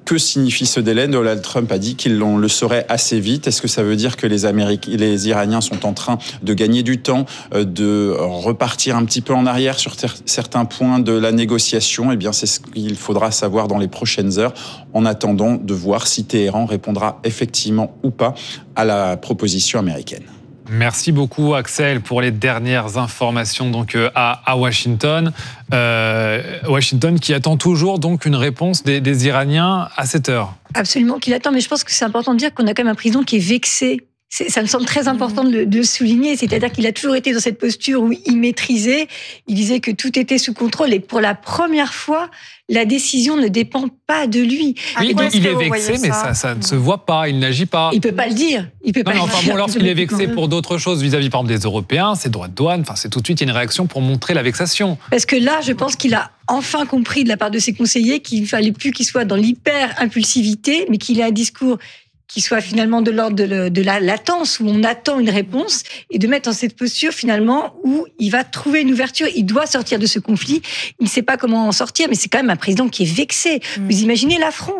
Que signifie ce délai ? Donald Trump a dit qu'il le saurait assez vite. Est-ce que ça veut dire que les Iraniens sont en train de gagner du temps, de repartir un petit peu en arrière sur certains points de la négociation ? Eh bien, c'est ce qu'il faudra savoir dans les prochaines heures, en attendant de voir si Téhéran répondra effectivement ou pas à la proposition américaine. Merci beaucoup Axel pour les dernières informations donc à Washington. Washington qui attend toujours donc une réponse des Iraniens à cette heure. Absolument qu'il attend, mais je pense que c'est important de dire qu'on a quand même un président qui est vexé. Ça me semble très important de le souligner, c'est-à-dire qu'il a toujours été dans cette posture où il maîtrisait, il disait que tout était sous contrôle et pour la première fois, la décision ne dépend pas de lui. Oui, il est vexé, mais ça ne se voit pas, il n'agit pas. Il peut pas le dire. Lorsqu'il est vexé pour d'autres choses vis-à-vis par exemple des Européens, ses droits de douane, c'est tout de suite une réaction pour montrer la vexation. Parce que là, je pense qu'il a enfin compris de la part de ses conseillers qu'il ne fallait plus qu'il soit dans l'hyper-impulsivité, mais qu'il ait un discours qui soit finalement de l'ordre de la latence, où on attend une réponse, et de mettre dans cette posture finalement où il va trouver une ouverture. Il doit sortir de ce conflit. Il ne sait pas comment en sortir, mais c'est quand même un président qui est vexé. Vous imaginez l'affront.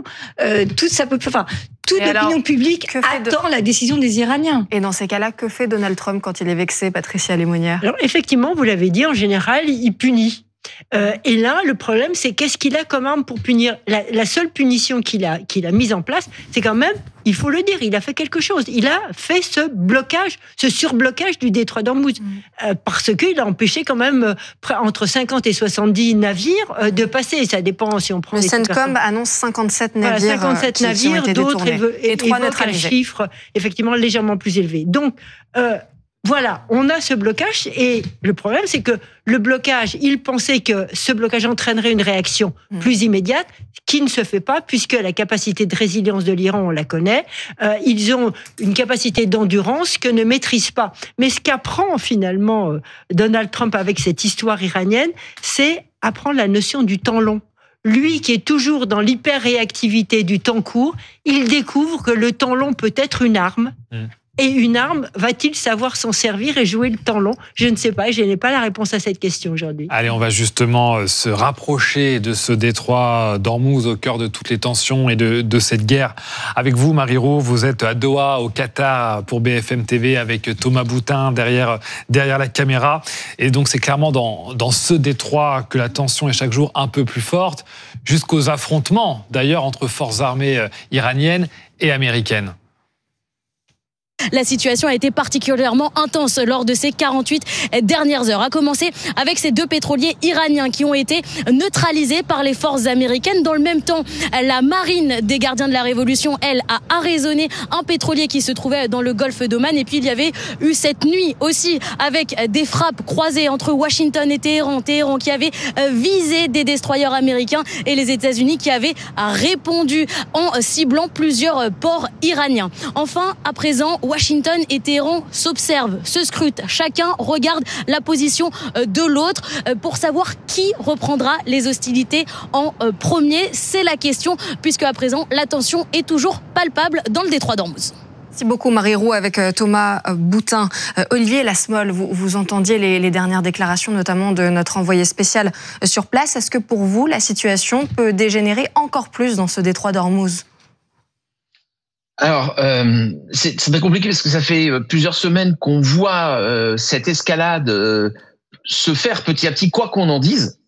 Toute l'opinion publique attend la décision des Iraniens. Et dans ces cas-là, que fait Donald Trump quand il est vexé, Patricia Lémonière ? Alors effectivement, vous l'avez dit, en général, il punit. Et là, le problème, c'est qu'est-ce qu'il a comme arme pour punir ? La seule punition qu'il a mise en place, c'est quand même, il faut le dire, il a fait quelque chose. Il a fait ce surblocage du détroit d'Ormuz. Parce qu'il a empêché quand même entre 50 et 70 navires de passer. Ça dépend si on prend... Le CENTCOM annonce 57 navires, 57 navires, d'autres évoquent un chiffre effectivement légèrement plus élevé. Donc, voilà, on a ce blocage et le problème, c'est que le blocage, il pensait que ce blocage entraînerait une réaction plus immédiate, qui ne se fait pas puisque la capacité de résilience de l'Iran, on la connaît. Ils ont une capacité d'endurance que ne maîtrisent pas. Mais ce qu'apprend finalement Donald Trump avec cette histoire iranienne, c'est apprendre la notion du temps long. Lui qui est toujours dans l'hyper-réactivité du temps court, il découvre que le temps long peut être une arme. Et une arme, va-t-il savoir s'en servir et jouer le temps long ? Je ne sais pas, je n'ai pas la réponse à cette question aujourd'hui. Allez, on va justement se rapprocher de ce détroit d'Ormuz, au cœur de toutes les tensions et de cette guerre. Avec vous, Marie Roux, vous êtes à Doha, au Qatar, pour BFM TV, avec Thomas Boutin derrière la caméra. Et donc, c'est clairement dans ce détroit que la tension est chaque jour un peu plus forte, jusqu'aux affrontements, d'ailleurs, entre forces armées iraniennes et américaines. La situation a été particulièrement intense lors de ces 48 dernières heures. A commencer avec ces deux pétroliers iraniens qui ont été neutralisés par les forces américaines. Dans le même temps, la marine des gardiens de la Révolution, elle, a arraisonné un pétrolier qui se trouvait dans le golfe d'Oman. Et puis, il y avait eu cette nuit aussi avec des frappes croisées entre Washington et Téhéran. Téhéran qui avait visé des destroyers américains et les États-Unis qui avaient répondu en ciblant plusieurs ports iraniens. Enfin, à présent, Washington et Téhéran s'observent, se scrutent. Chacun regarde la position de l'autre pour savoir qui reprendra les hostilités en premier. C'est la question, puisque à présent, la tension est toujours palpable dans le détroit d'Ormuz. Merci beaucoup Marie Roux avec Thomas Boutin. Olivier Lasmole, vous entendiez les dernières déclarations, notamment de notre envoyé spécial sur place. Est-ce que pour vous, la situation peut dégénérer encore plus dans ce détroit d'Ormuz ? Alors, c'est très compliqué parce que ça fait plusieurs semaines qu'on voit cette escalade se faire petit à petit, quoi qu'on en dise.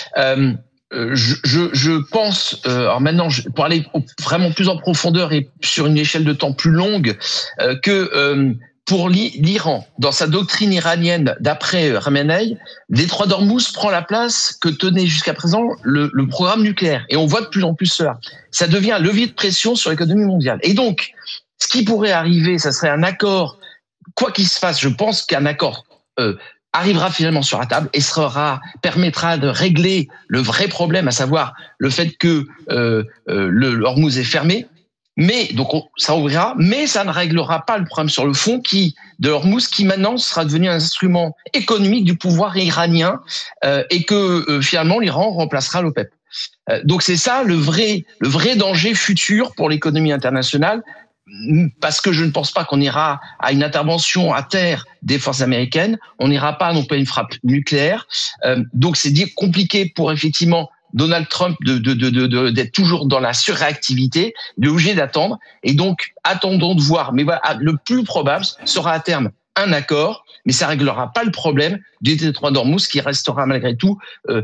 Je pense, alors maintenant, pour aller vraiment plus en profondeur et sur une échelle de temps plus longue, que pour l'Iran, dans sa doctrine iranienne d'après Khamenei, le détroit d'Ormuz prend la place que tenait jusqu'à présent le programme nucléaire. Et on voit de plus en plus cela. Ça devient un levier de pression sur l'économie mondiale. Et donc, ce qui pourrait arriver, ça serait un accord, quoi qu'il se fasse, je pense qu'un accord arrivera finalement sur la table et permettra de régler le vrai problème, à savoir le fait que le Hormuz est fermé. Mais donc ça ouvrira, mais ça ne réglera pas le problème sur le fond de Hormuz, qui maintenant sera devenu un instrument économique du pouvoir iranien et que finalement l'Iran remplacera l'OPEP. Donc c'est ça le vrai danger futur pour l'économie internationale, parce que je ne pense pas qu'on ira à une intervention à terre des forces américaines, on n'ira pas non plus à une frappe nucléaire. Donc c'est compliqué pour effectivement Donald Trump d'être toujours dans la surréactivité, il est obligé d'attendre. Et donc, attendons de voir. Mais voilà, le plus probable sera à terme un accord, mais ça réglera pas le problème du détroit d'Ormuz qui restera malgré tout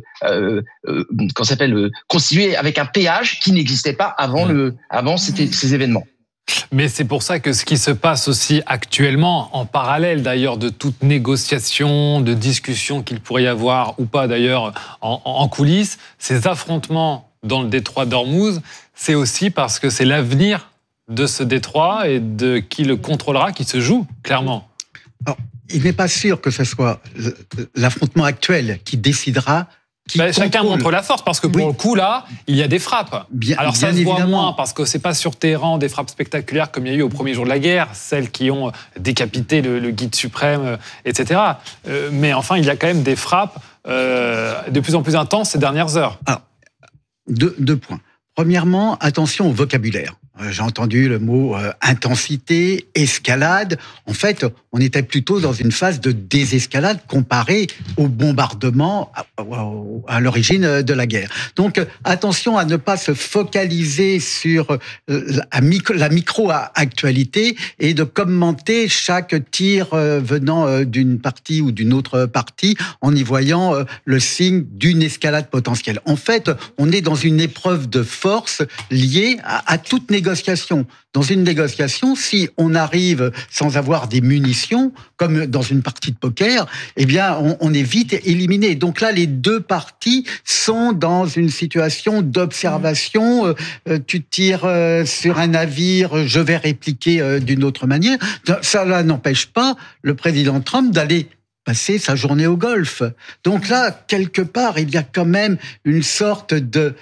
constitué avec un péage qui n'existait pas avant ces événements. Mais c'est pour ça que ce qui se passe aussi actuellement, en parallèle d'ailleurs de toute négociation, de discussion qu'il pourrait y avoir ou pas d'ailleurs en coulisses, ces affrontements dans le détroit d'Ormuz, c'est aussi parce que c'est l'avenir de ce détroit et de qui le contrôlera qui se joue, clairement. Alors, il n'est pas sûr que ce soit l'affrontement actuel qui décidera. Chacun montre la force, parce que pour le coup, là, il y a des frappes. Alors ça se voit moins, parce que c'est pas sur Téhéran des frappes spectaculaires comme il y a eu au premier jour de la guerre, celles qui ont décapité le guide suprême, etc. Mais enfin, il y a quand même des frappes de plus en plus intenses ces dernières heures. Alors, deux points. Premièrement, attention au vocabulaire. J'ai entendu le mot intensité, escalade. En fait, on était plutôt dans une phase de désescalade comparée au bombardement à l'origine de la guerre. Donc, attention à ne pas se focaliser sur la micro-actualité et de commenter chaque tir venant d'une partie ou d'une autre partie en y voyant le signe d'une escalade potentielle. En fait, on est dans une épreuve de force liée à toute négociation. Dans une négociation, si on arrive sans avoir des munitions, comme dans une partie de poker, eh bien, on est vite éliminé. Donc là, les deux parties sont dans une situation d'observation. Tu tires sur un navire, je vais répliquer d'une autre manière. Ça n'empêche pas le président Trump d'aller passer sa journée au golf. Donc là, quelque part, il y a quand même une sorte de...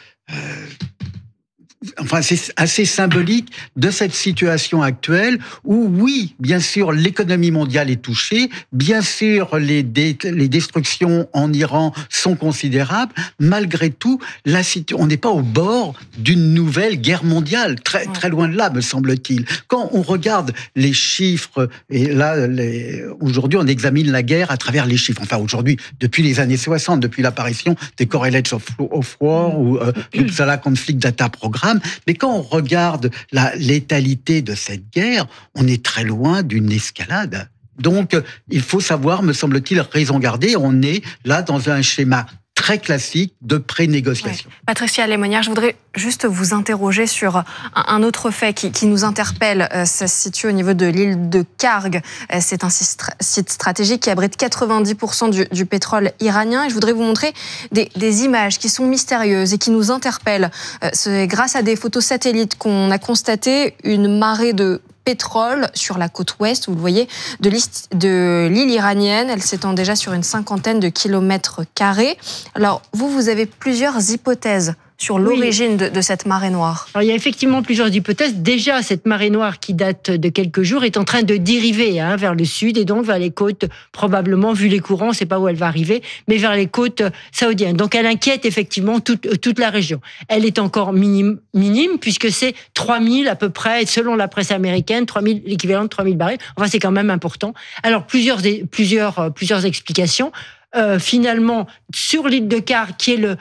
c'est assez symbolique de cette situation actuelle où, oui, bien sûr, l'économie mondiale est touchée, bien sûr, les destructions en Iran sont considérables. Malgré tout, on n'est pas au bord d'une nouvelle guerre mondiale, très loin de là, me semble-t-il. Quand on regarde les chiffres, et là, aujourd'hui, on examine la guerre à travers les chiffres. Enfin, aujourd'hui, depuis les années 60, depuis l'apparition des Correlates of War ou l'Uppsala Conflict Data Programme. Mais quand on regarde la létalité de cette guerre, on est très loin d'une escalade. Donc, il faut savoir, me semble-t-il, raison garder. On est là dans un schéma très classique de pré-négociation. Oui. Patricia Lémonière, je voudrais juste vous interroger sur un autre fait qui nous interpelle. Ça se situe au niveau de l'île de Karg. C'est un site stratégique qui abrite 90% du pétrole iranien. Et je voudrais vous montrer des images qui sont mystérieuses et qui nous interpellent. C'est grâce à des photos satellites qu'on a constaté une marée de pétrole sur la côte ouest, vous le voyez, de l'île iranienne. Elle s'étend déjà sur une 50aine de kilomètres carrés. Alors, vous avez plusieurs hypothèses sur l'origine de cette marée noire. Alors, il y a effectivement plusieurs hypothèses. Déjà, cette marée noire qui date de quelques jours est en train de dériver vers le sud et donc vers les côtes, probablement, vu les courants, on ne sait pas où elle va arriver, mais vers les côtes saoudiennes. Donc, elle inquiète effectivement toute la région. Elle est encore minime puisque c'est 3000 à peu près, selon la presse américaine, l'équivalent de 3000 barils. Enfin, c'est quand même important. Alors, plusieurs explications. Finalement, sur l'île de Karg, qui est le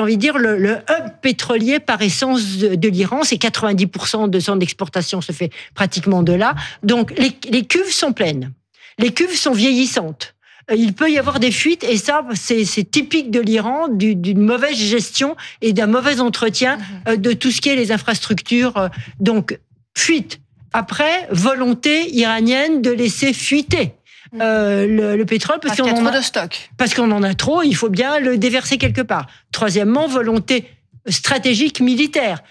hub pétrolier par essence de l'Iran, c'est 90% de son exportation se fait pratiquement de là. Donc, les cuves sont pleines. Les cuves sont vieillissantes. Il peut y avoir des fuites, et ça, c'est typique de l'Iran, d'une mauvaise gestion et d'un mauvais entretien de tout ce qui est les infrastructures. Donc, fuite. Après, volonté iranienne de laisser fuiter le pétrole parce qu'il y a trop de stock. Parce qu'on en a trop, il faut bien le déverser quelque part. Troisièmement, volonté stratégique militaire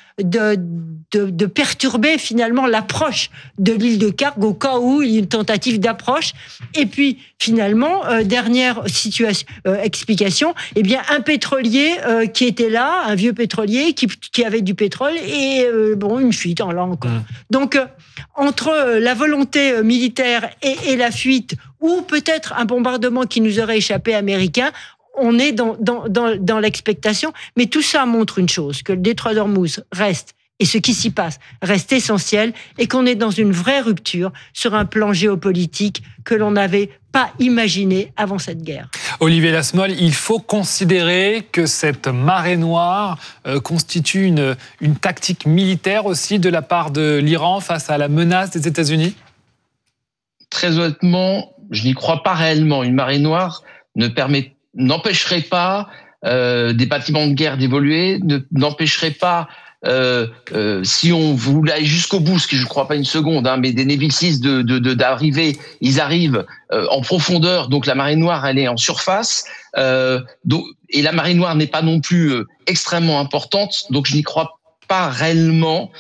de perturber finalement l'approche de l'île de Karg au cas où il y a une tentative d'approche. Et puis finalement, dernière explication, un pétrolier qui était là, un vieux pétrolier qui avait du pétrole et une fuite là encore. Donc entre la volonté militaire et la fuite, ou peut-être un bombardement qui nous aurait échappé américain, on est dans l'expectation. Mais tout ça montre une chose, que le détroit d'Ormuz reste, et ce qui s'y passe, reste essentiel, et qu'on est dans une vraie rupture sur un plan géopolitique que l'on n'avait pas imaginé avant cette guerre. Olivier Lasmole, il faut considérer que cette marée noire constitue une tactique militaire aussi de la part de l'Iran face à la menace des États-Unis ? Très honnêtement, je n'y crois pas réellement. Une marée noire n'empêcherait pas des bâtiments de guerre d'évoluer, n'empêcherait pas, si on voulait aller jusqu'au bout, ce que je ne crois pas une seconde, mais des Navy Seals d'arriver, ils arrivent en profondeur, donc la marée noire, elle est en surface, et la marée noire n'est pas non plus extrêmement importante, donc je n'y crois pas réellement.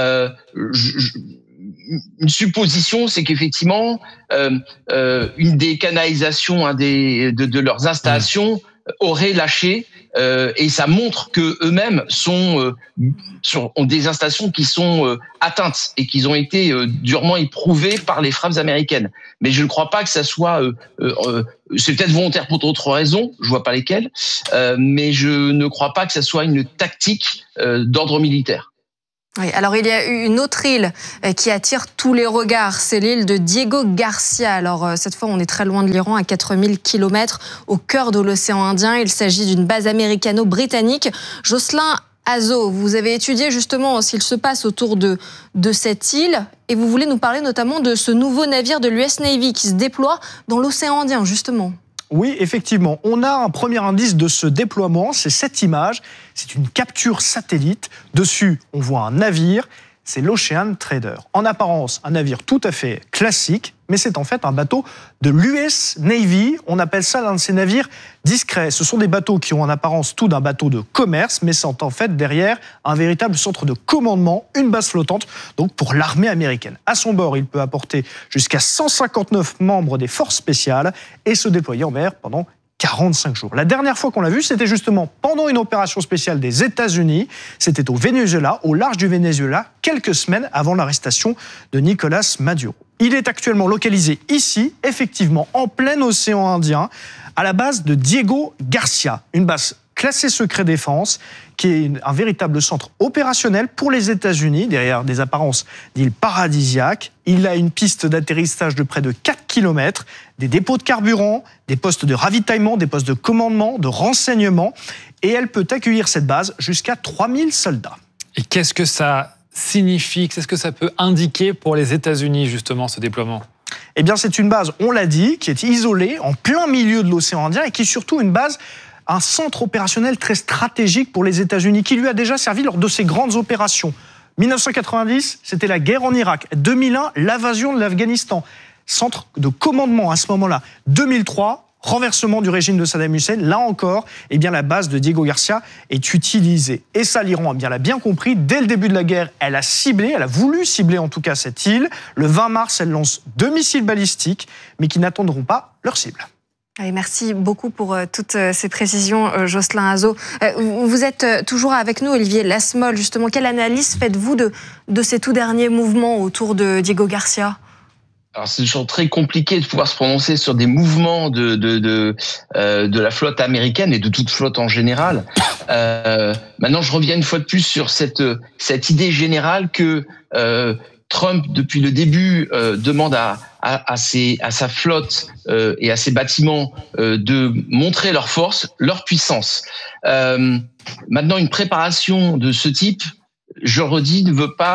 Une supposition, c'est qu'effectivement, une des canalisations de leurs installations aurait lâché, et ça montre que eux-mêmes ont des installations qui sont atteintes et qui ont été durement éprouvées par les frappes américaines. Mais je ne crois pas que ça soit, c'est peut-être volontaire pour d'autres raisons, je vois pas lesquelles, mais je ne crois pas que ça soit une tactique d'ordre militaire. Oui, alors il y a une autre île qui attire tous les regards, c'est l'île de Diego Garcia. Alors cette fois, on est très loin de l'Iran, à 4000 km au cœur de l'océan Indien. Il s'agit d'une base américano-britannique. Jocelyn Azo, vous avez étudié justement ce qu'il se passe autour de cette île et vous voulez nous parler notamment de ce nouveau navire de l'US Navy qui se déploie dans l'océan Indien, justement. Oui, effectivement. On a un premier indice de ce déploiement, c'est cette image. C'est une capture satellite. Dessus, on voit un navire. C'est l'Ocean Trader. En apparence, un navire tout à fait classique, mais c'est en fait un bateau de l'US Navy. On appelle ça l'un de ces navires discrets. Ce sont des bateaux qui ont en apparence tout d'un bateau de commerce, mais c'est en fait derrière un véritable centre de commandement, une base flottante, donc pour l'armée américaine. À son bord, il peut apporter jusqu'à 159 membres des forces spéciales et se déployer en mer pendant 45 jours. La dernière fois qu'on l'a vu, c'était justement pendant une opération spéciale des États-Unis. C'était au Venezuela, au large du Venezuela, quelques semaines avant l'arrestation de Nicolas Maduro. Il est actuellement localisé ici, effectivement, en plein océan Indien, à la base de Diego Garcia, une base classée secret défense, qui est un véritable centre opérationnel pour les États-Unis, derrière des apparences d'îles paradisiaques. Il a une piste d'atterrissage de près de 4 km, des dépôts de carburant, des postes de ravitaillement, des postes de commandement, de renseignement, et elle peut accueillir cette base jusqu'à 3000 soldats. Et qu'est-ce que ça signifie, qu'est-ce que ça peut indiquer pour les États-Unis, justement, ce déploiement ? Eh bien, c'est une base, on l'a dit, qui est isolée, en plein milieu de l'océan Indien, et qui est surtout une base, un centre opérationnel très stratégique pour les États-Unis, qui lui a déjà servi lors de ses grandes opérations. 1990, c'était la guerre en Irak. 2001, l'invasion de l'Afghanistan. Centre de commandement à ce moment-là. 2003, renversement du régime de Saddam Hussein. Là encore, eh bien, la base de Diego Garcia est utilisée. Et ça, l'Iran l'a bien compris. Dès le début de la guerre, elle a voulu cibler en tout cas cette île. Le 20 mars, elle lance 2 missiles balistiques, mais qui n'atteindront pas leur cible. Allez, merci beaucoup pour toutes ces précisions, Jocelyn Azo. Vous êtes toujours avec nous, Olivier Lasmole. Justement, quelle analyse faites-vous de ces tout derniers mouvements autour de Diego Garcia ? Alors c'est toujours très compliqué de pouvoir se prononcer sur des mouvements de la flotte américaine et de toute flotte en général. Maintenant, je reviens une fois de plus sur cette idée générale que Trump, depuis le début, demande à sa flotte et à ses bâtiments de montrer leur force, leur puissance. Maintenant, une préparation de ce type, je redis,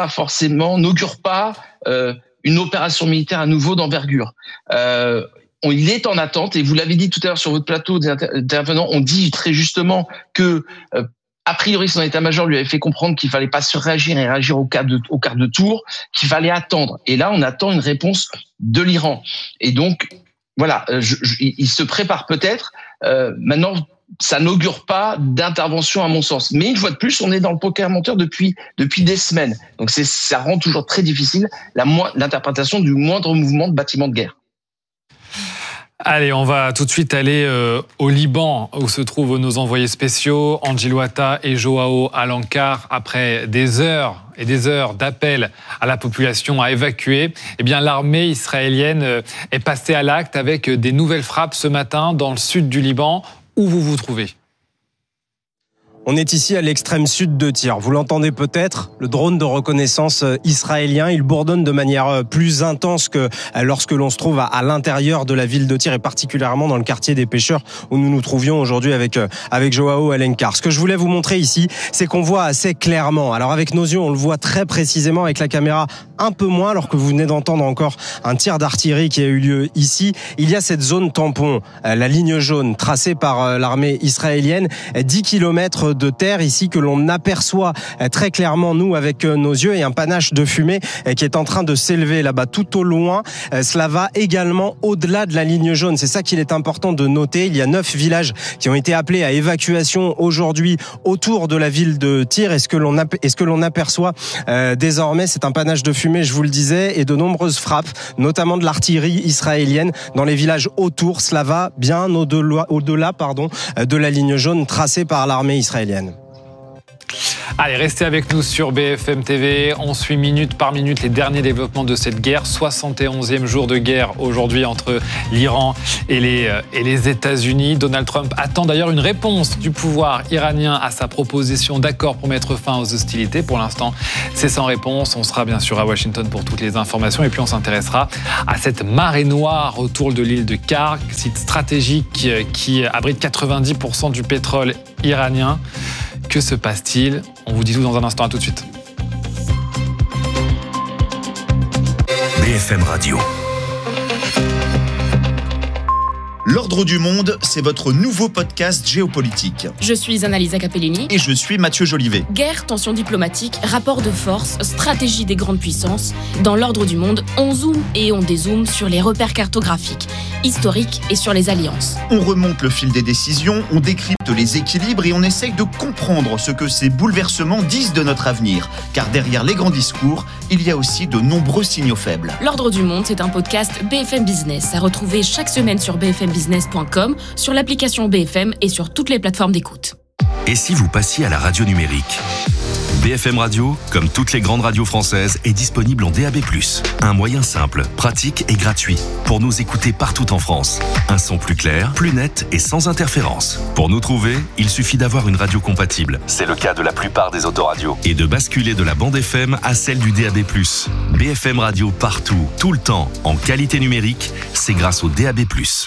n'augure pas une opération militaire à nouveau d'envergure. Il est en attente, et vous l'avez dit tout à l'heure sur votre plateau d'intervenants, on dit très justement que a priori, son état-major lui avait fait comprendre qu'il fallait pas surréagir et réagir au quart de tour, qu'il fallait attendre. Et là, on attend une réponse de l'Iran. Et donc, voilà, il se prépare peut-être. Maintenant, ça n'augure pas d'intervention à mon sens. Mais une fois de plus, on est dans le poker menteur depuis des semaines. Donc ça rend toujours très difficile l'interprétation du moindre mouvement de bâtiment de guerre. Allez, on va tout de suite aller au Liban, où se trouvent nos envoyés spéciaux, Angie Louata et Joao Alankar. Après des heures et des heures d'appel à la population à évacuer, eh bien, l'armée israélienne est passée à l'acte avec des nouvelles frappes ce matin dans le sud du Liban. Où vous vous trouvez ? On est ici à l'extrême sud de Tyr. Vous l'entendez peut-être, le drone de reconnaissance israélien, il bourdonne de manière plus intense que lorsque l'on se trouve à l'intérieur de la ville de Tyr et particulièrement dans le quartier des pêcheurs où nous nous trouvions aujourd'hui avec Joao Alencar. Ce que je voulais vous montrer ici, c'est qu'on voit assez clairement. Alors avec nos yeux, on le voit très précisément, avec la caméra un peu moins, alors que vous venez d'entendre encore un tir d'artillerie qui a eu lieu ici. Il y a cette zone tampon, la ligne jaune tracée par l'armée israélienne, 10 km de terre ici que l'on aperçoit très clairement nous avec nos yeux et un panache de fumée qui est en train de s'élever là-bas tout au loin. Cela va également au-delà de la ligne jaune. C'est ça qu'il est important de noter. Il y a 9 villages qui ont été appelés à évacuation aujourd'hui autour de la ville de Tyr. Et ce que l'on aperçoit désormais, c'est un panache de fumée, je vous le disais, et de nombreuses frappes, notamment de l'artillerie israélienne dans les villages autour. Cela va bien au-delà de la ligne jaune tracée par l'armée israélienne. Allez, restez avec nous sur BFM TV. On suit minute par minute les derniers développements de cette guerre. 71e jour de guerre aujourd'hui entre l'Iran et les États-Unis. Donald Trump attend d'ailleurs une réponse du pouvoir iranien à sa proposition d'accord pour mettre fin aux hostilités. Pour l'instant, c'est sans réponse. On sera bien sûr à Washington pour toutes les informations. Et puis on s'intéressera à cette marée noire autour de l'île de Karg, site stratégique qui abrite 90% du pétrole iranien. Que se passe-t-il ? On vous dit tout dans un instant, à tout de suite. BFM Radio. L'Ordre du Monde, c'est votre nouveau podcast géopolitique. Je suis Annalisa Capellini. Et je suis Mathieu Jolivet. Guerre, tensions diplomatiques, rapports de force, stratégie des grandes puissances. Dans l'Ordre du Monde, on zoome et on dézoome sur les repères cartographiques, historiques et sur les alliances. On remonte le fil des décisions, on décrypte les équilibres et on essaye de comprendre ce que ces bouleversements disent de notre avenir. Car derrière les grands discours, il y a aussi de nombreux signaux faibles. L'Ordre du Monde, c'est un podcast BFM Business à retrouver chaque semaine sur bfmbusiness.com, sur l'application BFM et sur toutes les plateformes d'écoute. Et si vous passiez à la radio numérique ? BFM Radio, comme toutes les grandes radios françaises, est disponible en DAB+. Un moyen simple, pratique et gratuit pour nous écouter partout en France. Un son plus clair, plus net et sans interférence. Pour nous trouver, il suffit d'avoir une radio compatible. C'est le cas de la plupart des autoradios. Et de basculer de la bande FM à celle du DAB+. BFM Radio partout, tout le temps, en qualité numérique, c'est grâce au DAB+.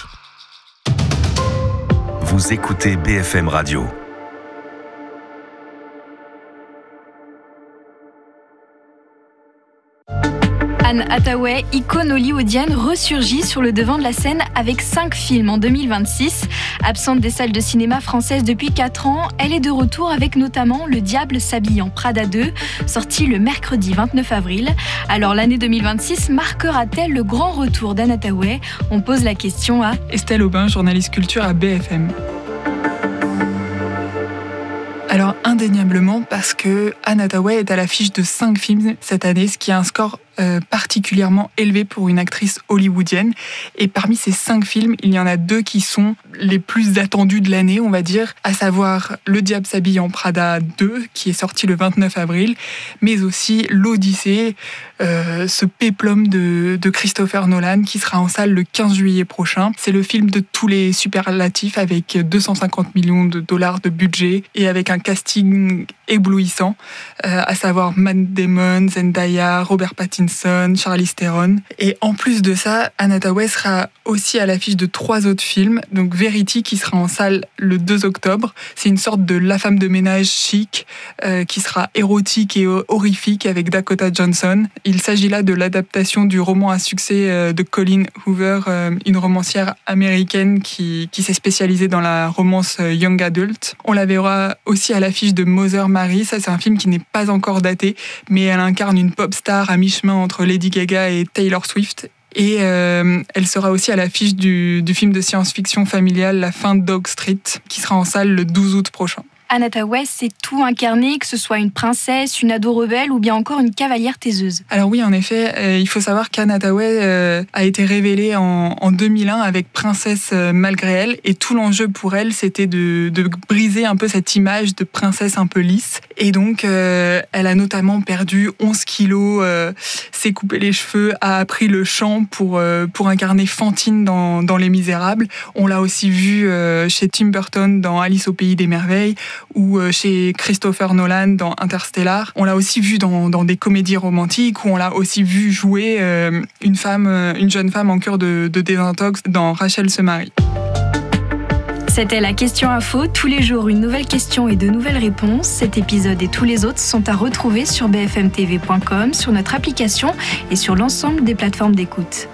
Vous écoutez BFM Radio. Anne Hathaway, icône hollywoodienne, ressurgit sur le devant de la scène avec 5 films en 2026. Absente des salles de cinéma françaises depuis 4 ans, elle est de retour avec notamment Le Diable s'habille en Prada 2, sorti le mercredi 29 avril. Alors l'année 2026 marquera-t-elle le grand retour d'Anne Hathaway ? On pose la question à Estelle Aubin, journaliste culture à BFM. Alors indéniablement parce que Anne Hathaway est à l'affiche de 5 films cette année, ce qui est un score particulièrement élevé pour une actrice hollywoodienne. Et parmi ces 5 films, il y en a 2 qui sont les plus attendus de l'année, on va dire, à savoir Le Diable s'habille en Prada 2, qui est sorti le 29 avril, mais aussi L'Odyssée, ce péplum de Christopher Nolan, qui sera en salle le 15 juillet prochain. C'est le film de tous les superlatifs, avec 250 millions de dollars de budget et avec un casting éblouissant, à savoir Matt Damon, Zendaya, Robert Pattinson, Charlize Theron. Et en plus de ça, Anne Hathaway sera aussi à l'affiche de 3 autres films. Donc Verity, qui sera en salle le 2 octobre. C'est une sorte de La femme de ménage chic, qui sera érotique et horrifique avec Dakota Johnson. Il s'agit là de l'adaptation du roman à succès de Colleen Hoover, une romancière américaine qui s'est spécialisée dans la romance young adult. On la verra aussi à l'affiche de Mother Mary. Ça, c'est un film qui n'est pas encore daté, mais elle incarne une pop star à mi-chemin entre Lady Gaga et Taylor Swift. Et elle sera aussi à l'affiche du film de science-fiction familial La fin de Dog Street, qui sera en salle le 12 août prochain. Anne Hathaway sait tout incarner, que ce soit une princesse, une ado rebelle ou bien encore une cavalière taiseuse. Alors oui, en effet, il faut savoir qu'Anne Hathaway a été révélée en 2001 avec Princesse malgré elle, et tout l'enjeu pour elle, c'était de briser un peu cette image de princesse un peu lisse. Et donc, elle a notamment perdu 11 kilos, s'est coupé les cheveux, a appris le chant pour incarner Fantine dans Les Misérables. On l'a aussi vue chez Tim Burton dans Alice au Pays des Merveilles, ou chez Christopher Nolan dans Interstellar. On l'a aussi vu dans des comédies romantiques, où on l'a aussi vu jouer une jeune femme en cure de désintox dans Rachel se marie. C'était la question info. Tous les jours, une nouvelle question et de nouvelles réponses. Cet épisode et tous les autres sont à retrouver sur bfmtv.com, sur notre application et sur l'ensemble des plateformes d'écoute.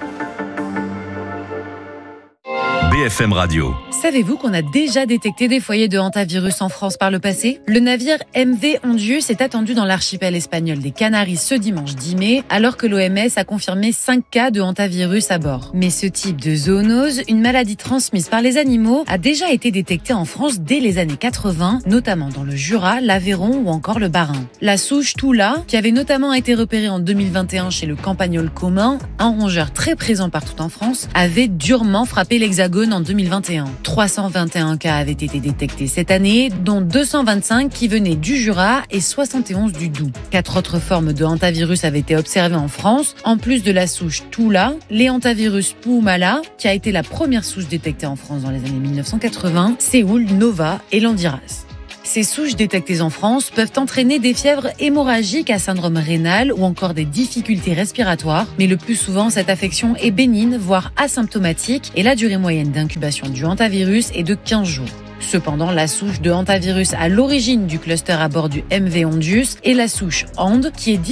BFM Radio. Savez-vous qu'on a déjà détecté des foyers de hantavirus en France par le passé ? Le navire MV Ondius est attendu dans l'archipel espagnol des Canaries ce dimanche 10 mai, alors que l'OMS a confirmé 5 cas de hantavirus à bord. Mais ce type de zoonose, une maladie transmise par les animaux, a déjà été détecté en France dès les années 80, notamment dans le Jura, l'Aveyron ou encore le Bas-Rhin. La souche Toula, qui avait notamment été repérée en 2021 chez le campagnol commun, un rongeur très présent partout en France, avait durement frappé l'Hexagone en 2021. 321 cas avaient été détectés cette année, dont 225 qui venaient du Jura et 71 du Doubs. 4 autres formes de hantavirus avaient été observées en France, en plus de la souche Toula, les hantavirus Puumala, qui a été la première souche détectée en France dans les années 1980, Séoul, Nova et Landiras. Ces souches détectées en France peuvent entraîner des fièvres hémorragiques à syndrome rénal ou encore des difficultés respiratoires, mais le plus souvent, cette affection est bénigne, voire asymptomatique, et la durée moyenne d'incubation du hantavirus est de 15 jours. Cependant, la souche de hantavirus à l'origine du cluster à bord du MV Ondius est la souche HAND, qui est